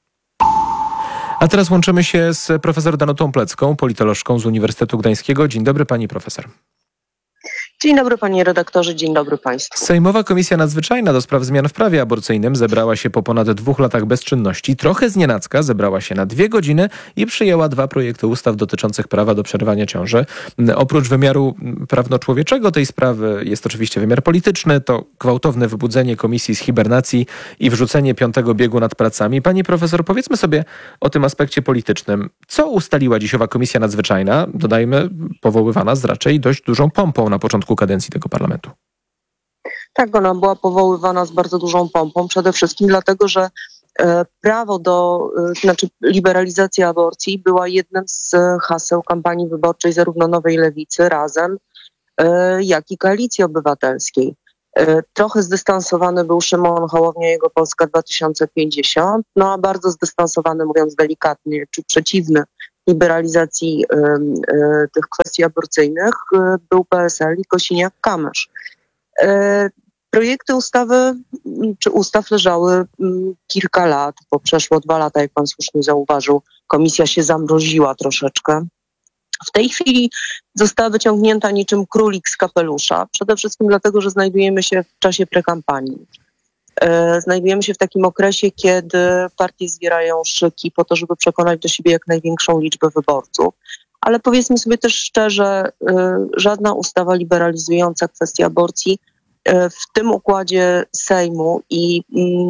A teraz łączymy się z profesor Danutą Plecką, politolożką z Uniwersytetu Gdańskiego. Dzień dobry pani profesor. Dzień dobry panie redaktorze, dzień dobry państwu. Sejmowa Komisja Nadzwyczajna do spraw zmian w prawie aborcyjnym zebrała się po ponad 2 latach bezczynności. Trochę znienacka zebrała się na 2 godziny i przyjęła 2 projekty ustaw dotyczących prawa do przerywania ciąży. Oprócz wymiaru prawno-człowieczego tej sprawy jest oczywiście wymiar polityczny. To gwałtowne wybudzenie komisji z hibernacji i wrzucenie 5. biegu nad pracami. Pani profesor, powiedzmy sobie o tym aspekcie politycznym. Co ustaliła dziś owa Komisja Nadzwyczajna? Dodajmy, powoływana z raczej dość dużą pompą na początku kadencji tego parlamentu. Tak, ona była powoływana z bardzo dużą pompą, przede wszystkim dlatego, że prawo do, liberalizacja aborcji była jednym z haseł kampanii wyborczej zarówno Nowej Lewicy, Razem, jak i Koalicji Obywatelskiej. Trochę zdystansowany był Szymon Hołownia, jego Polska 2050, no a bardzo zdystansowany, mówiąc delikatnie, czy przeciwny liberalizacji tych kwestii aborcyjnych był PSL i Kosiniak-Kamysz. Projekty ustawy czy ustaw leżały kilka lat, bo przeszło 2 lata, jak pan słusznie zauważył. Komisja się zamroziła troszeczkę. W tej chwili została wyciągnięta niczym królik z kapelusza, przede wszystkim dlatego, że znajdujemy się w czasie prekampanii. Znajdujemy się w takim okresie, kiedy partie zbierają szyki po to, żeby przekonać do siebie jak największą liczbę wyborców. Ale powiedzmy sobie też szczerze, żadna ustawa liberalizująca kwestię aborcji w tym układzie Sejmu i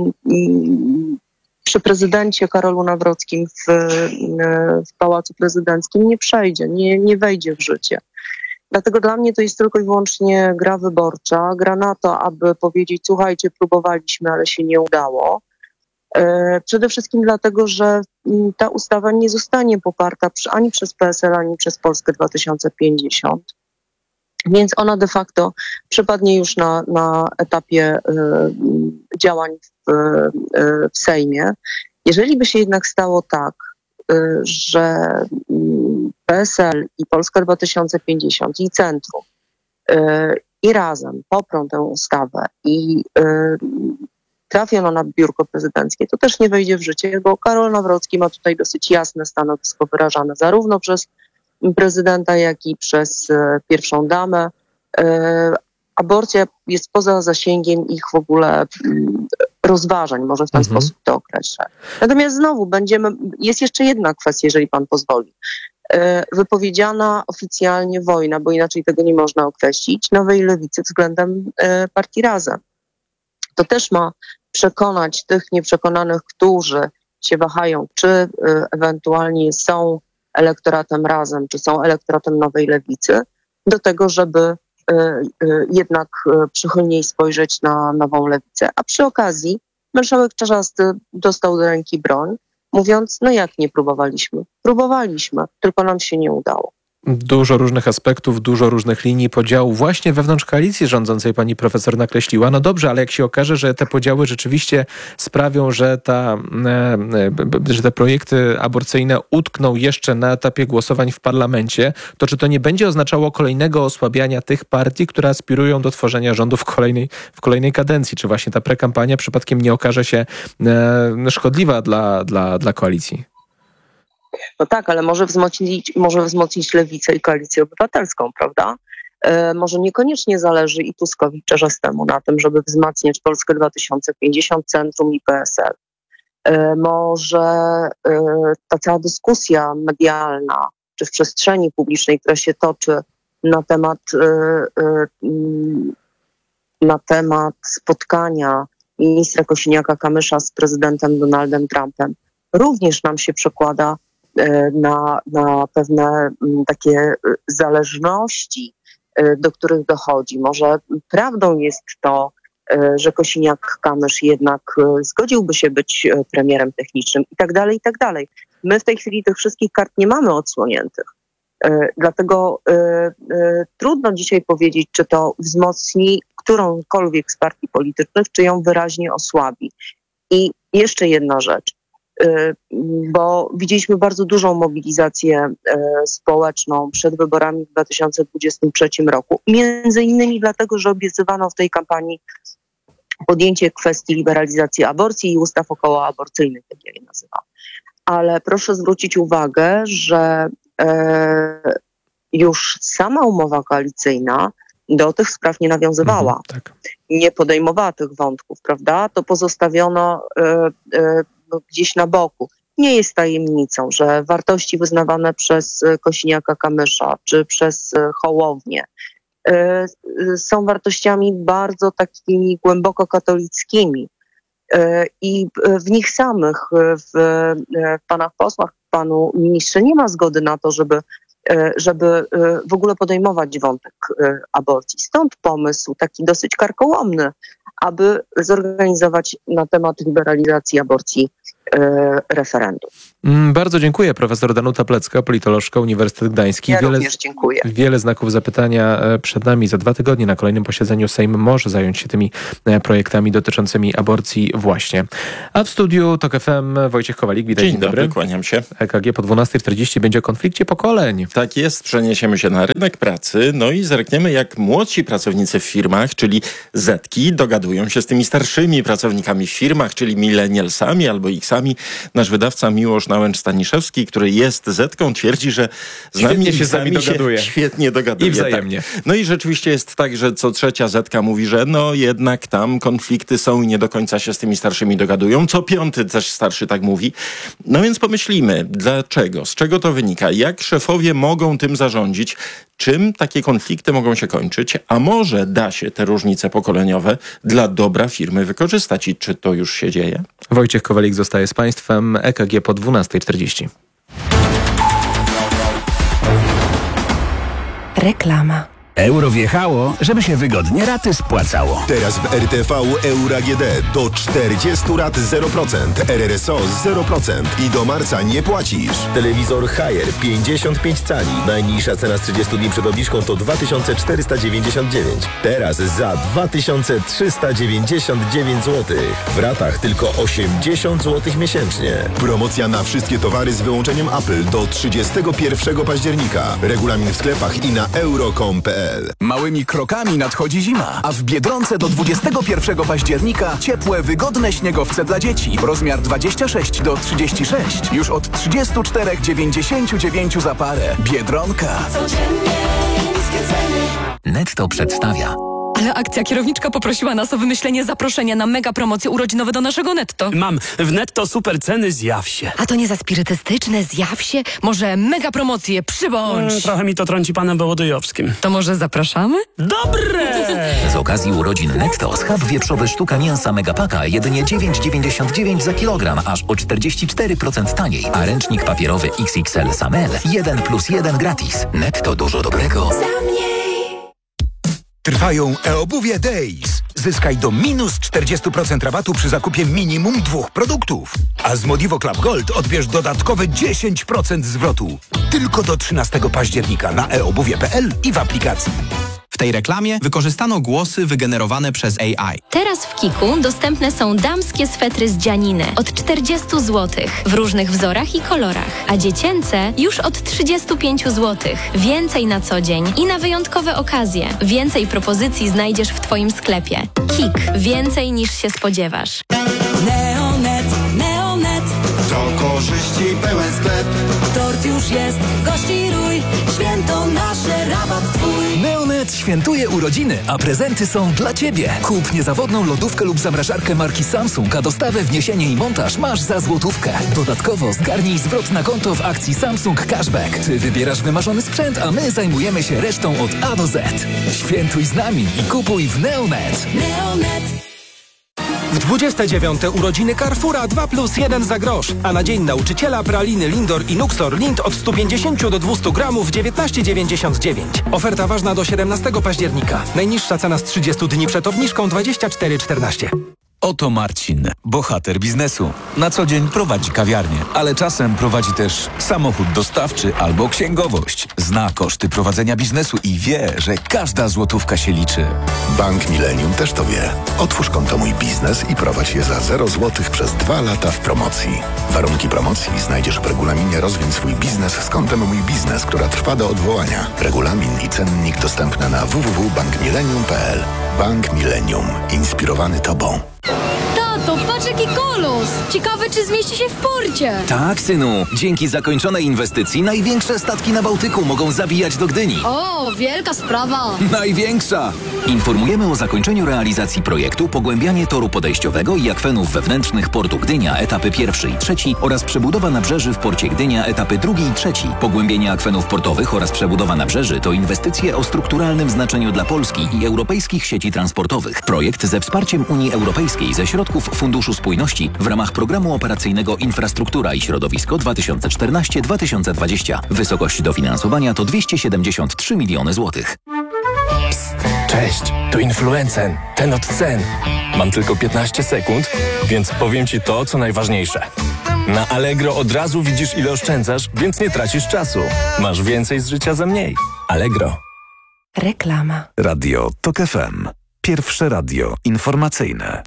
przy prezydencie Karolu Nawrockim w Pałacu Prezydenckim nie przejdzie, nie wejdzie w życie. Dlatego dla mnie to jest tylko i wyłącznie gra wyborcza, gra na to, aby powiedzieć, słuchajcie, próbowaliśmy, ale się nie udało. Przede wszystkim dlatego, że ta ustawa nie zostanie poparta ani przez PSL, ani przez Polskę 2050. Więc ona de facto przypadnie już na etapie działań w Sejmie. Jeżeli by się jednak stało tak, że PSL i Polska 2050 i Centrum i Razem poprą tę ustawę i trafi ona na biurko prezydenckie, to też nie wejdzie w życie, bo Karol Nawrocki ma tutaj dosyć jasne stanowisko wyrażane zarówno przez prezydenta, jak i przez pierwszą damę. Aborcja jest poza zasięgiem ich w ogóle rozważań, może w ten sposób to określę. Natomiast znowu jest jeszcze jedna kwestia, jeżeli pan pozwoli. Wypowiedziana oficjalnie wojna, bo inaczej tego nie można określić, Nowej Lewicy względem partii Razem. To też ma przekonać tych nieprzekonanych, którzy się wahają, czy ewentualnie są elektoratem Razem, czy są elektoratem Nowej Lewicy, do tego, żeby jednak przychylniej spojrzeć na Nową Lewicę. A przy okazji marszałek Czarzasty dostał do ręki broń, mówiąc, no jak nie próbowaliśmy? Próbowaliśmy, tylko nam się nie udało. Dużo różnych aspektów, dużo różnych linii podziału właśnie wewnątrz koalicji rządzącej pani profesor nakreśliła. No dobrze, ale jak się okaże, że te podziały rzeczywiście sprawią, że te projekty aborcyjne utkną jeszcze na etapie głosowań w parlamencie, to czy to nie będzie oznaczało kolejnego osłabiania tych partii, które aspirują do tworzenia rządu w kolejnej kadencji? Czy właśnie ta prekampania przypadkiem nie okaże się szkodliwa dla koalicji? No tak, ale może wzmocnić Lewicę i Koalicję Obywatelską, prawda? Może niekoniecznie zależy i Tuskowi, i Czarzastemu na tym, żeby wzmacniać Polskę 2050, Centrum i PSL. Może ta cała dyskusja medialna, czy w przestrzeni publicznej, która się toczy na temat spotkania ministra Kosiniaka-Kamysza z prezydentem Donaldem Trumpem, również nam się przekłada na pewne takie zależności, do których dochodzi. Może prawdą jest to, że Kosiniak-Kamysz jednak zgodziłby się być premierem technicznym i tak dalej, i tak dalej. My w tej chwili tych wszystkich kart nie mamy odsłoniętych. Dlatego trudno dzisiaj powiedzieć, czy to wzmocni którąkolwiek z partii politycznych, czy ją wyraźnie osłabi. I jeszcze jedna rzecz. Bo widzieliśmy bardzo dużą mobilizację społeczną przed wyborami w 2023 roku. Między innymi dlatego, że obiecywano w tej kampanii podjęcie kwestii liberalizacji aborcji i ustaw okołoaborcyjnych, jak ja je nazywam. Ale proszę zwrócić uwagę, że już sama umowa koalicyjna do tych spraw nie nawiązywała, nie podejmowała tych wątków, prawda? To pozostawiono gdzieś na boku. Nie jest tajemnicą, że wartości wyznawane przez Kosiniaka-Kamysza czy przez Hołownię są wartościami bardzo takimi głęboko katolickimi. I w nich samych, w panach posłach, panu ministrze nie ma zgody na to, żeby w ogóle podejmować wątek aborcji. Stąd pomysł taki dosyć karkołomny, aby zorganizować na temat liberalizacji aborcji referendum. Bardzo dziękuję. Profesor Danuta Plecka, politolożka, Uniwersytet Gdański. Ja również dziękuję. Wiele znaków zapytania przed nami. Za 2 tygodnie na kolejnym posiedzeniu Sejm może zająć się tymi projektami dotyczącymi aborcji właśnie. A w studiu TOK FM Wojciech Kowalik. Widać. Dzień dobry, kłaniam się. EKG po 12:40 będzie o konflikcie pokoleń. Tak jest, przeniesiemy się na rynek pracy, no i zerkniemy, jak młodsi pracownicy w firmach, czyli Zetki, dogadują się z tymi starszymi pracownikami w firmach, czyli millennialsami albo X-ami. Nasz wydawca Miłosz Nałęcz-Staniszewski, który jest Zetką, twierdzi, że z nami się z nami dogaduje. Świetnie dogaduje. I wzajemnie. Tak. No i rzeczywiście jest tak, że co trzecia Zetka mówi, że no jednak tam konflikty są i nie do końca się z tymi starszymi dogadują. Co 5 też starszy tak mówi. No więc pomyślimy, dlaczego, z czego to wynika, jak szefowie mogą tym zarządzić, czym takie konflikty mogą się kończyć, a może da się te różnice pokoleniowe dla dobra firmy wykorzystać i czy to już się dzieje? Wojciech Kowalik zostaje z Państwem. EKG po 12:40. Reklama. Euro wjechało, żeby się wygodnie raty spłacało. Teraz w RTV Euro AGD do 40 rat 0%, RRSO 0% i do marca nie płacisz. Telewizor Haier 55 cali. Najniższa cena z 30 dni przed obniżką to 2499. Teraz za 2399 zł. W ratach tylko 80 zł miesięcznie. Promocja na wszystkie towary z wyłączeniem Apple do 31 października. Regulamin w sklepach i na euro.com.pl. Małymi krokami nadchodzi zima, a w Biedronce do 21 października ciepłe, wygodne śniegowce dla dzieci. Rozmiar 26 do 36. Już od 34,99 za parę. Biedronka. Netto przedstawia. Ale akcja kierowniczka poprosiła nas o wymyślenie zaproszenia na mega promocje urodzinowe do naszego Netto. Mam. W Netto super ceny, zjaw się. A to nie za spirytystyczne, zjaw się? Może mega promocje, przybądź. Trochę mi to trąci panem Wołodyjowskim. To może zapraszamy? Dobre! Z okazji urodzin Netto schab wieprzowy sztuka mięsa Megapaka jedynie 9,99 za kilogram, aż o 44% taniej. A ręcznik papierowy XXL Samel 1+1 gratis. Netto dużo dobrego. Trwają e-obuwie Days. Zyskaj do minus 40% rabatu przy zakupie minimum 2 produktów. A z Modivo Club Gold odbierz dodatkowe 10% zwrotu. Tylko do 13 października na eobuwie.pl i w aplikacji. W tej reklamie wykorzystano głosy wygenerowane przez AI. Teraz w Kiku dostępne są damskie swetry z dzianiny od 40 zł w różnych wzorach i kolorach, a dziecięce już od 35 zł. Więcej na co dzień i na wyjątkowe okazje. Więcej propozycji znajdziesz w Twoim sklepie. Kik. Więcej niż się spodziewasz. Neonet, Neonet. To korzyści pełen sklep. Tort już jest, gości rój. Święto nasze, rabat Twój. Neonet świętuje urodziny, a prezenty są dla Ciebie. Kup niezawodną lodówkę lub zamrażarkę marki Samsung, a dostawę, wniesienie i montaż masz za złotówkę. Dodatkowo zgarnij zwrot na konto w akcji Samsung Cashback. Ty wybierasz wymarzony sprzęt, a my zajmujemy się resztą od A do Z. Świętuj z nami i kupuj w Neonet. Neonet. W 29. urodziny Carrefoura 2+1 za grosz, a na Dzień Nauczyciela praliny Lindor i Nuxor Lind od 150 do 200 gramów 19,99. Oferta ważna do 17 października. Najniższa cena z 30 dni przed obniżką 24,14. Oto Marcin, bohater biznesu. Na co dzień prowadzi kawiarnię, ale czasem prowadzi też samochód dostawczy albo księgowość. Zna koszty prowadzenia biznesu i wie, że każda złotówka się liczy. Bank Millennium też to wie. Otwórz konto Mój Biznes i prowadź je za 0 zł przez 2 lata w promocji. Warunki promocji znajdziesz w regulaminie Rozwiń swój biznes z kontem Mój Biznes, która trwa do odwołania. Regulamin i cennik dostępne na www.bankmillennium.pl. Bank Millennium. Inspirowany Tobą. Tato, patrz jaki kolos! Ciekawe, czy zmieści się w porcie. Tak, synu. Dzięki zakończonej inwestycji największe statki na Bałtyku mogą zawijać do Gdyni. O, wielka sprawa. Największa! Informujemy o zakończeniu realizacji projektu pogłębianie toru podejściowego i akwenów wewnętrznych portu Gdynia etapy 1 i 3 oraz przebudowa nabrzeży w porcie Gdynia etapy 2 i 3. Pogłębienie akwenów portowych oraz przebudowa nabrzeży to inwestycje o strukturalnym znaczeniu dla Polski i europejskich sieci transportowych. Projekt ze wsparciem Unii Europejskiej ze środków Funduszu Spójności w ramach Programu Operacyjnego Infrastruktura i Środowisko 2014-2020. Wysokość dofinansowania to 273 miliony złotych. Cześć, tu Influencen, ten od cen. Mam tylko 15 sekund, więc powiem Ci to, co najważniejsze. Na Allegro od razu widzisz, ile oszczędzasz, więc nie tracisz czasu. Masz więcej z życia za mniej. Allegro. Reklama. Radio TOK FM. Pierwsze radio informacyjne.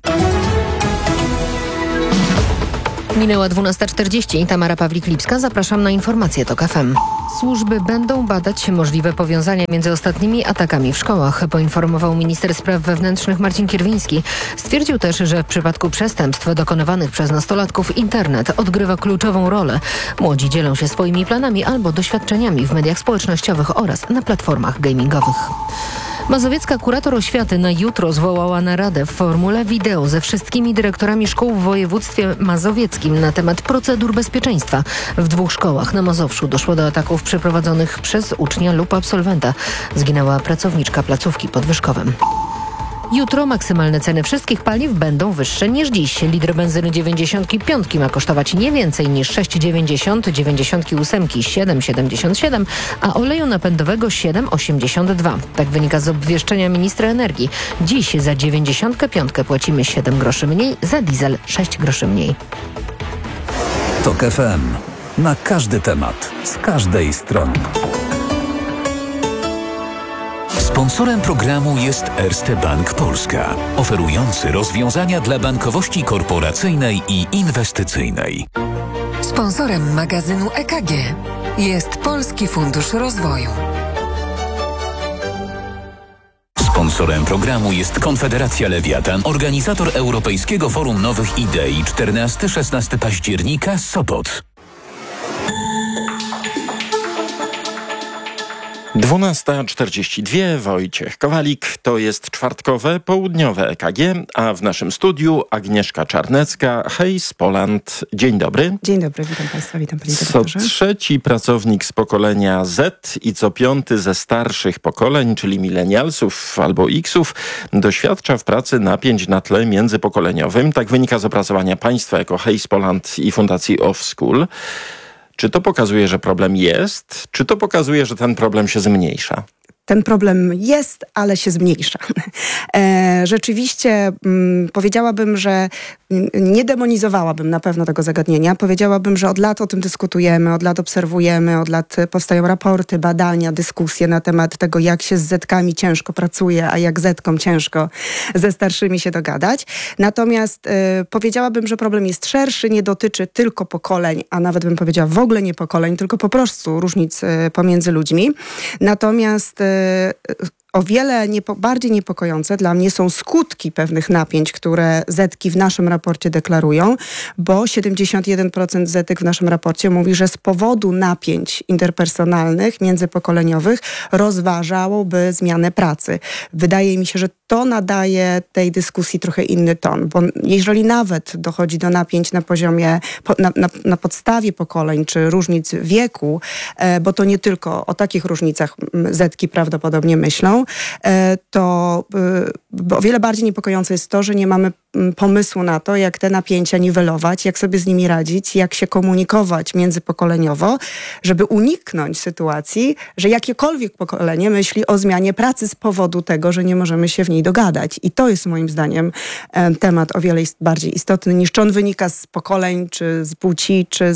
Minęła 12:40. Tamara Pawlik-Lipska. Zapraszam na informacje TOK FM. Służby będą badać możliwe powiązania między ostatnimi atakami w szkołach, poinformował minister spraw wewnętrznych Marcin Kierwiński. Stwierdził też, że w przypadku przestępstw dokonywanych przez nastolatków internet odgrywa kluczową rolę. Młodzi dzielą się swoimi planami albo doświadczeniami w mediach społecznościowych oraz na platformach gamingowych. Mazowiecka kurator oświaty na jutro zwołała naradę w formule wideo ze wszystkimi dyrektorami szkół w województwie mazowieckim na temat procedur bezpieczeństwa. W 2 szkołach na Mazowszu doszło do ataków przeprowadzonych przez ucznia lub absolwenta. Zginęła pracowniczka placówki pod Wyszkowem. Jutro maksymalne ceny wszystkich paliw będą wyższe niż dziś. Litr benzyny 95 ma kosztować nie więcej niż 6,90, 98 7,77, a oleju napędowego 7,82. Tak wynika z obwieszczenia ministra energii. Dziś za 95 płacimy 7 groszy mniej, za diesel 6 groszy mniej. TOK FM. Na każdy temat, z każdej strony. Sponsorem programu jest Erste Bank Polska, oferujący rozwiązania dla bankowości korporacyjnej i inwestycyjnej. Sponsorem magazynu EKG jest Polski Fundusz Rozwoju. Sponsorem programu jest Konfederacja Lewiatan, organizator Europejskiego Forum Nowych Idei 14-16 października, Sopot. 12:42, Wojciech Kowalik, to jest czwartkowe, południowe EKG, a w naszym studiu Agnieszka Czarnecka, Hejs Poland. Dzień dobry. Dzień dobry, witam Państwa, witam Panie Co redaktorze. trzeci pracownik z pokolenia Z i co piąty ze starszych pokoleń, czyli milenialsów albo X-ów, doświadcza w pracy napięć na tle międzypokoleniowym. Tak wynika z opracowania państwa jako Hejs Poland i Fundacji Off School. Czy to pokazuje, że problem jest? Czy to pokazuje, że ten problem się zmniejsza? Ten problem jest, ale się zmniejsza. Rzeczywiście powiedziałabym, że nie demonizowałabym na pewno tego zagadnienia. Powiedziałabym, że od lat o tym dyskutujemy, od lat obserwujemy, od lat powstają raporty, badania, dyskusje na temat tego, jak się z zetkami ciężko pracuje, a jak zetkom ciężko ze starszymi się dogadać. Natomiast powiedziałabym, że problem jest szerszy, nie dotyczy tylko pokoleń, a nawet bym powiedziała w ogóle nie pokoleń, tylko po prostu różnic pomiędzy ludźmi. Natomiast o wiele bardziej niepokojące dla mnie są skutki pewnych napięć, które zetki w naszym raporcie deklarują, bo 71% zetek w naszym raporcie mówi, że z powodu napięć interpersonalnych, międzypokoleniowych rozważałoby zmianę pracy. Wydaje mi się, że to nadaje tej dyskusji trochę inny ton, bo jeżeli nawet dochodzi do napięć na poziomie, na podstawie pokoleń czy różnic wieku, bo to nie tylko o takich różnicach zetki prawdopodobnie myślą, to o wiele bardziej niepokojące jest to, że nie mamy pomysłu na to, jak te napięcia niwelować, jak sobie z nimi radzić, jak się komunikować międzypokoleniowo, żeby uniknąć sytuacji, że jakiekolwiek pokolenie myśli o zmianie pracy z powodu tego, że nie możemy się w niej dogadać. I to jest moim zdaniem temat o wiele bardziej istotny, niż czy on wynika z pokoleń, czy z płci, czy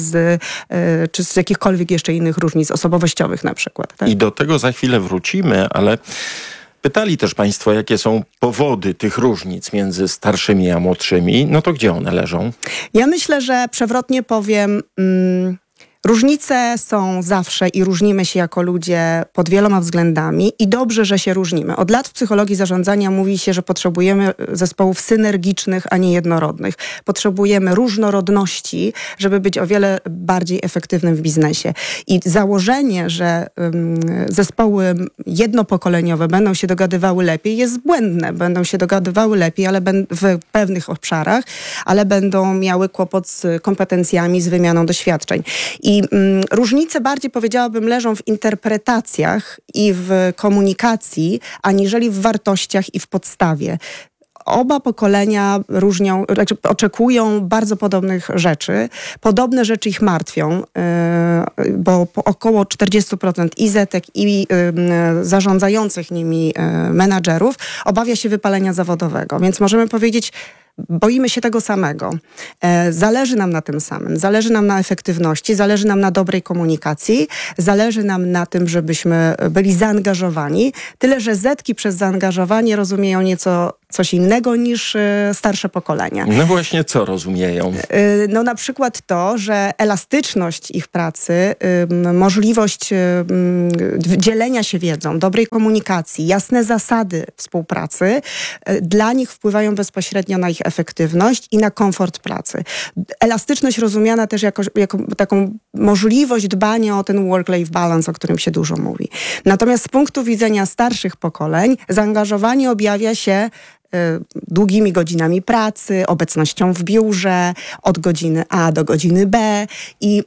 z jakichkolwiek jeszcze innych różnic osobowościowych na przykład. Tak? I do tego za chwilę wrócimy, ale pytali też Państwo, jakie są powody tych różnic między starszymi a młodszymi. No to gdzie one leżą? Ja myślę, że przewrotnie powiem, Różnice są zawsze i różnimy się jako ludzie pod wieloma względami i dobrze, że się różnimy. Od lat w psychologii zarządzania mówi się, że potrzebujemy zespołów synergicznych, a nie jednorodnych. Potrzebujemy różnorodności, żeby być o wiele bardziej efektywnym w biznesie. I założenie, że zespoły jednopokoleniowe będą się dogadywały lepiej, jest błędne. Będą się dogadywały lepiej, ale w pewnych obszarach, ale będą miały kłopot z kompetencjami, z wymianą doświadczeń. I różnice bardziej, powiedziałabym, leżą w interpretacjach i w komunikacji, aniżeli w wartościach i w podstawie. Oba pokolenia oczekują bardzo podobnych rzeczy. Podobne rzeczy ich martwią, bo około 40% i zetek, i zarządzających nimi menadżerów obawia się wypalenia zawodowego. Więc możemy powiedzieć, boimy się tego samego. Zależy nam na tym samym. Zależy nam na efektywności, zależy nam na dobrej komunikacji, zależy nam na tym, żebyśmy byli zaangażowani. Tyle, że zetki przez zaangażowanie rozumieją coś innego niż starsze pokolenia. No właśnie, co rozumieją? No na przykład to, że elastyczność ich pracy, możliwość dzielenia się wiedzą, dobrej komunikacji, jasne zasady współpracy dla nich wpływają bezpośrednio na ich efektywność i na komfort pracy. Elastyczność rozumiana też jako taką możliwość dbania o ten work-life balance, o którym się dużo mówi. Natomiast z punktu widzenia starszych pokoleń zaangażowanie objawia się długimi godzinami pracy, obecnością w biurze, od godziny A do godziny B i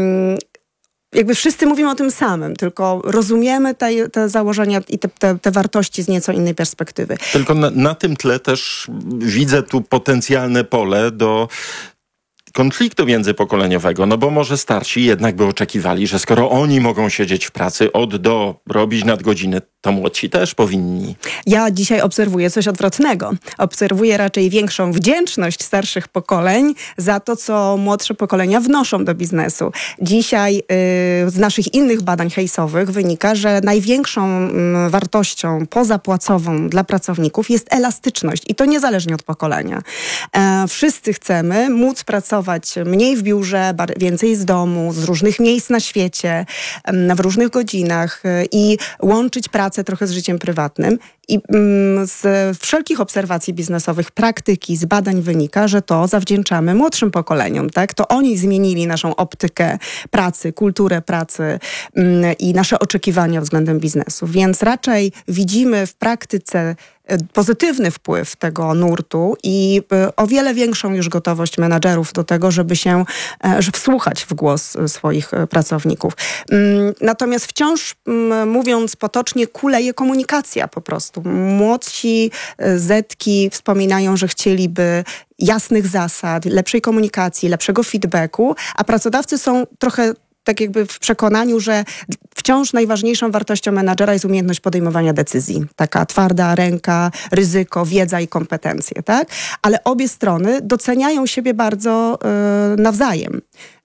jakby wszyscy mówimy o tym samym, tylko rozumiemy te założenia i te wartości z nieco innej perspektywy. Tylko na tym tle też widzę tu potencjalne pole do konfliktu międzypokoleniowego, no bo może starsi jednak by oczekiwali, że skoro oni mogą siedzieć w pracy od do, robić nadgodziny, to młodsi też powinni. Ja dzisiaj obserwuję coś odwrotnego. Obserwuję raczej większą wdzięczność starszych pokoleń za to, co młodsze pokolenia wnoszą do biznesu. Dzisiaj z naszych innych badań hejsowych wynika, że największą wartością pozapłacową dla pracowników jest elastyczność i to niezależnie od pokolenia. Wszyscy chcemy móc pracować mniej w biurze, więcej z domu, z różnych miejsc na świecie, w różnych godzinach i łączyć pracę trochę z życiem prywatnym. I z wszelkich obserwacji biznesowych, praktyki, z badań wynika, że to zawdzięczamy młodszym pokoleniom. Tak? To oni zmienili naszą optykę pracy, kulturę pracy i nasze oczekiwania względem biznesu. Więc raczej widzimy w praktyce pozytywny wpływ tego nurtu i o wiele większą już gotowość menadżerów do tego, żeby wsłuchać w głos swoich pracowników. Natomiast wciąż, mówiąc potocznie, kuleje komunikacja po prostu. Młodsi zetki wspominają, że chcieliby jasnych zasad, lepszej komunikacji, lepszego feedbacku, a pracodawcy są trochę tak jakby w przekonaniu, że wciąż najważniejszą wartością menadżera jest umiejętność podejmowania decyzji. Taka twarda ręka, ryzyko, wiedza i kompetencje, tak? Ale obie strony doceniają siebie bardzo nawzajem.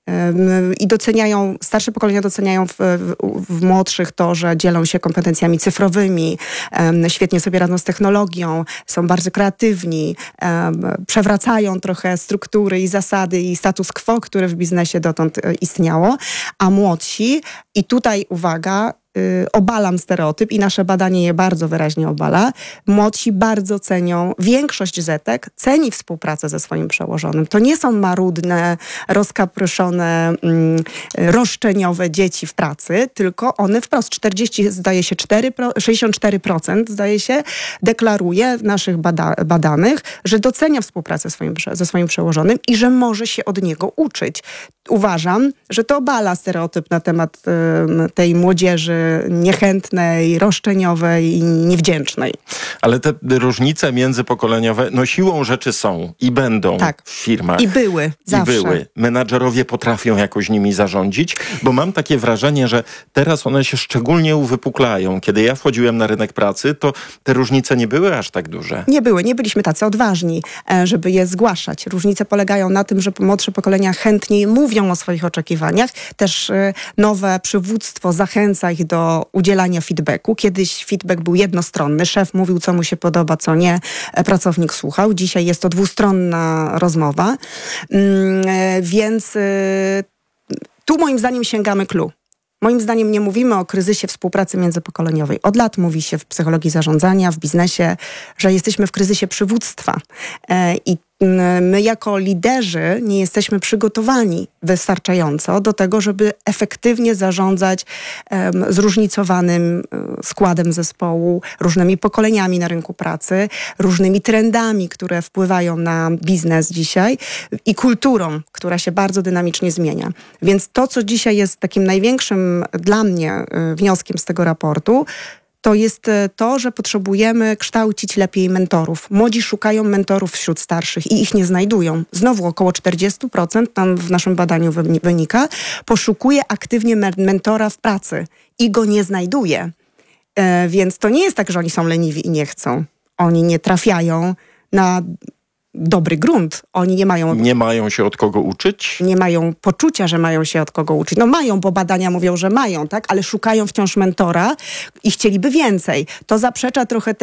I starsze pokolenia doceniają w młodszych to, że dzielą się kompetencjami cyfrowymi, świetnie sobie radzą z technologią, są bardzo kreatywni, przewracają trochę struktury i zasady i status quo, które w biznesie dotąd istniało, a młodsi, i tutaj uwaga, obalam stereotyp i nasze badanie je bardzo wyraźnie obala. Młodsi bardzo cenią, większość zetek ceni współpracę ze swoim przełożonym. To nie są marudne, rozkapryszone, roszczeniowe dzieci w pracy, tylko one wprost 64% zdaje się, deklaruje w naszych badanych, że docenia współpracę ze swoim przełożonym i że może się od niego uczyć. Uważam, że to obala stereotyp na temat tej młodzieży niechętnej, roszczeniowej i niewdzięcznej. Ale te różnice międzypokoleniowe siłą rzeczy są i będą w firmach. I były, zawsze. I były. Menadżerowie potrafią jakoś nimi zarządzić, bo mam takie wrażenie, że teraz one się szczególnie uwypuklają. Kiedy ja wchodziłem na rynek pracy, to te różnice nie były aż tak duże. Nie byliśmy tacy odważni, żeby je zgłaszać. Różnice polegają na tym, że młodsze pokolenia chętniej mówią o swoich oczekiwaniach. Też nowe przywództwo zachęca ich do udzielania feedbacku. Kiedyś feedback był jednostronny. Szef mówił, co mu się podoba, co nie. Pracownik słuchał. Dzisiaj jest to dwustronna rozmowa. Więc tu moim zdaniem sięgamy clou. Moim zdaniem nie mówimy o kryzysie współpracy międzypokoleniowej. Od lat mówi się w psychologii zarządzania, w biznesie, że jesteśmy w kryzysie przywództwa. I my jako liderzy nie jesteśmy przygotowani wystarczająco do tego, żeby efektywnie zarządzać zróżnicowanym składem zespołu, różnymi pokoleniami na rynku pracy, różnymi trendami, które wpływają na biznes dzisiaj i kulturą, która się bardzo dynamicznie zmienia. Więc to, co dzisiaj jest takim największym dla mnie wnioskiem z tego raportu, to jest to, że potrzebujemy kształcić lepiej mentorów. Młodzi szukają mentorów wśród starszych i ich nie znajdują. Znowu około 40% tam w naszym badaniu wynika, poszukuje aktywnie mentora w pracy i go nie znajduje. Więc to nie jest tak, że oni są leniwi i nie chcą. Oni nie trafiają na dobry grunt. Oni nie mają się od kogo uczyć? Nie mają poczucia, że mają się od kogo uczyć. No mają, bo badania mówią, że mają, tak? Ale szukają wciąż mentora i chcieliby więcej. To zaprzecza trochę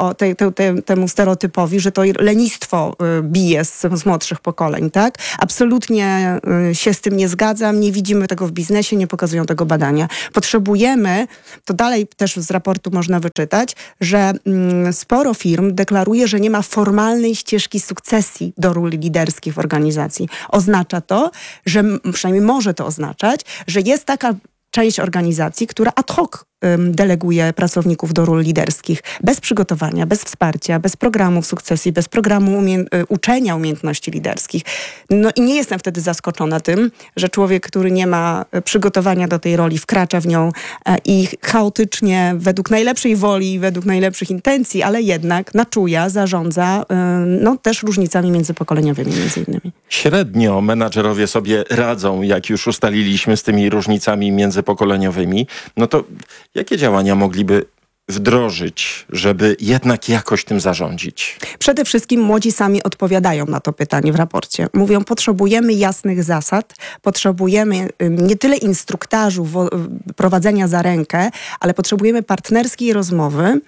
temu stereotypowi, że to lenistwo bije z młodszych pokoleń, tak? Absolutnie się z tym nie zgadzam. Nie widzimy tego w biznesie, nie pokazują tego badania. Potrzebujemy, to dalej też z raportu można wyczytać, że sporo firm deklaruje, że nie ma formalnej ścieżki sukcesji do ról liderskich w organizacji. Oznacza to, że przynajmniej może to oznaczać, że jest taka część organizacji, która ad hoc deleguje pracowników do ról liderskich bez przygotowania, bez wsparcia, bez programów sukcesji, bez programu uczenia umiejętności liderskich. No i nie jestem wtedy zaskoczona tym, że człowiek, który nie ma przygotowania do tej roli, wkracza w nią i chaotycznie, według najlepszej woli, według najlepszych intencji, ale jednak na czuja zarządza też różnicami międzypokoleniowymi między innymi. Średnio menadżerowie sobie radzą, jak już ustaliliśmy, z tymi różnicami międzypokoleniowymi. No to jakie działania mogliby wdrożyć, żeby jednak jakoś tym zarządzić? Przede wszystkim młodzi sami odpowiadają na to pytanie w raporcie. Mówią, potrzebujemy jasnych zasad, potrzebujemy nie tyle instruktażu prowadzenia za rękę, ale potrzebujemy partnerskiej rozmowy,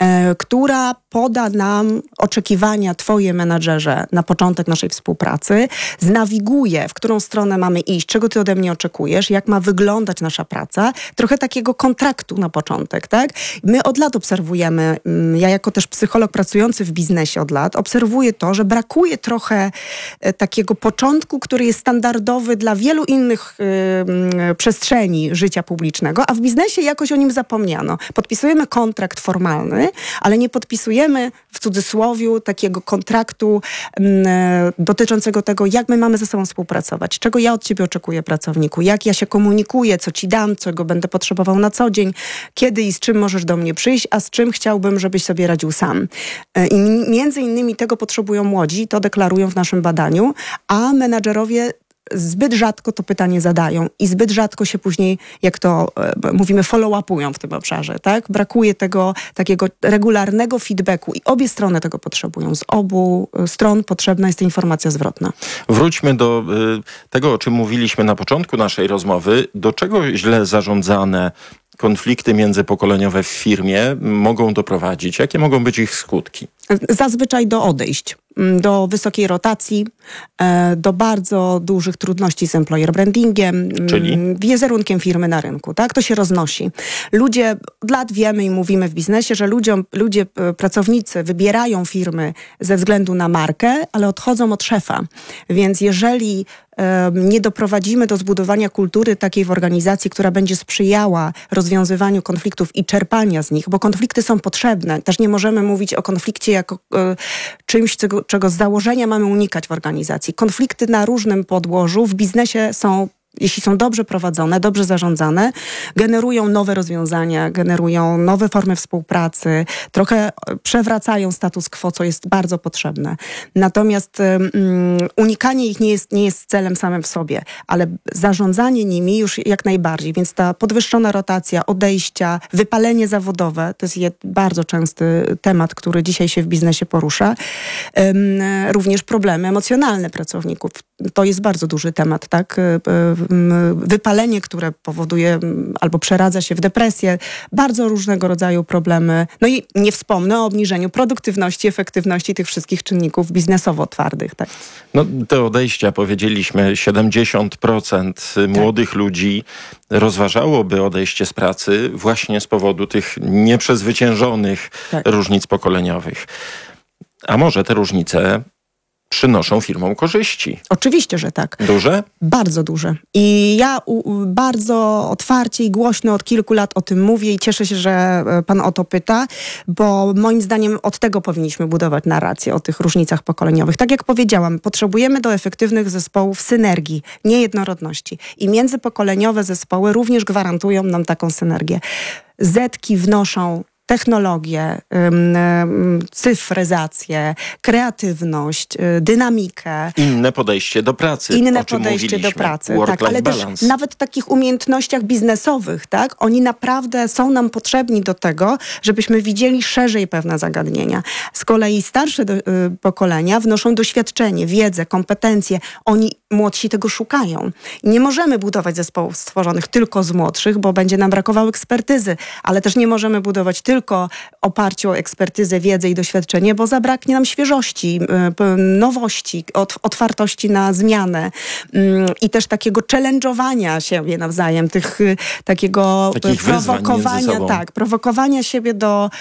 która poda nam oczekiwania twoje menadżerze na początek naszej współpracy, znawiguje, w którą stronę mamy iść, czego ty ode mnie oczekujesz, jak ma wyglądać nasza praca. Trochę takiego kontraktu na początek, tak? My od lat obserwujemy, ja jako też psycholog pracujący w biznesie od lat, obserwuję to, że brakuje trochę takiego początku, który jest standardowy dla wielu innych przestrzeni życia publicznego, a w biznesie jakoś o nim zapomniano. Podpisujemy kontrakt formalny, ale nie podpisujemy w cudzysłowiu takiego kontraktu dotyczącego tego, jak my mamy ze sobą współpracować, czego ja od ciebie oczekuję, pracowniku, jak ja się komunikuję, co ci dam, czego będę potrzebował na co dzień, kiedy i z czym możesz do mnie przyjść, a z czym chciałbym, żebyś sobie radził sam. I między innymi tego potrzebują młodzi, to deklarują w naszym badaniu, a menadżerowie zbyt rzadko to pytanie zadają i zbyt rzadko się później, jak to mówimy, follow-upują w tym obszarze, tak? Brakuje tego takiego regularnego feedbacku i obie strony tego potrzebują. Z obu stron potrzebna jest informacja zwrotna. Wróćmy do tego, o czym mówiliśmy na początku naszej rozmowy. Do czego źle zarządzane konflikty międzypokoleniowe w firmie mogą doprowadzić? Jakie mogą być ich skutki? Zazwyczaj do odejść, do wysokiej rotacji, do bardzo dużych trudności z employer brandingiem, czyli wizerunkiem firmy na rynku. Tak? To się roznosi. Ludzie, od lat wiemy i mówimy w biznesie, że pracownicy wybierają firmy ze względu na markę, ale odchodzą od szefa. Więc jeżeli nie doprowadzimy do zbudowania kultury takiej w organizacji, która będzie sprzyjała rozwiązywaniu konfliktów i czerpania z nich, bo konflikty są potrzebne. Też nie możemy mówić o konflikcie jako czymś, czego z założenia mamy unikać w organizacji. Konflikty na różnym podłożu w biznesie są, jeśli są dobrze prowadzone, dobrze zarządzane, generują nowe rozwiązania, generują nowe formy współpracy, trochę przewracają status quo, co jest bardzo potrzebne. Natomiast unikanie ich nie jest celem samym w sobie, ale zarządzanie nimi już jak najbardziej. Więc ta podwyższona rotacja, odejścia, wypalenie zawodowe, to jest bardzo częsty temat, który dzisiaj się w biznesie porusza. Również problemy emocjonalne pracowników. To jest bardzo duży temat, tak? wypalenie, które powoduje albo przeradza się w depresję, bardzo różnego rodzaju problemy. No i nie wspomnę o obniżeniu produktywności, efektywności tych wszystkich czynników biznesowo twardych. Tak? No, te odejścia, powiedzieliśmy, 70% młodych ludzi rozważałoby odejście z pracy właśnie z powodu tych nieprzezwyciężonych różnic pokoleniowych. A może te różnice przynoszą firmom korzyści? Oczywiście, że tak. Duże? Bardzo duże. I ja bardzo otwarcie i głośno od kilku lat o tym mówię i cieszę się, że pan o to pyta, bo moim zdaniem od tego powinniśmy budować narrację o tych różnicach pokoleniowych. Tak jak powiedziałam, potrzebujemy do efektywnych zespołów synergii, nie jednorodności. I międzypokoleniowe zespoły również gwarantują nam taką synergię. Zetki wnoszą technologię, cyfryzację, kreatywność, dynamikę. Inne podejście do pracy. Inne podejście do pracy, tak, ale też nawet w takich umiejętnościach biznesowych, tak, oni naprawdę są nam potrzebni do tego, żebyśmy widzieli szerzej pewne zagadnienia. Z kolei starsze pokolenia wnoszą doświadczenie, wiedzę, kompetencje. Oni, młodsi, tego szukają. I nie możemy budować zespołów stworzonych tylko z młodszych, bo będzie nam brakowało ekspertyzy, ale też nie możemy budować tylko oparciu o ekspertyzę, wiedzę i doświadczenie, bo zabraknie nam świeżości, nowości, otwartości na zmianę i też takiego challenge'owania siebie nawzajem, takiego prowokowania siebie do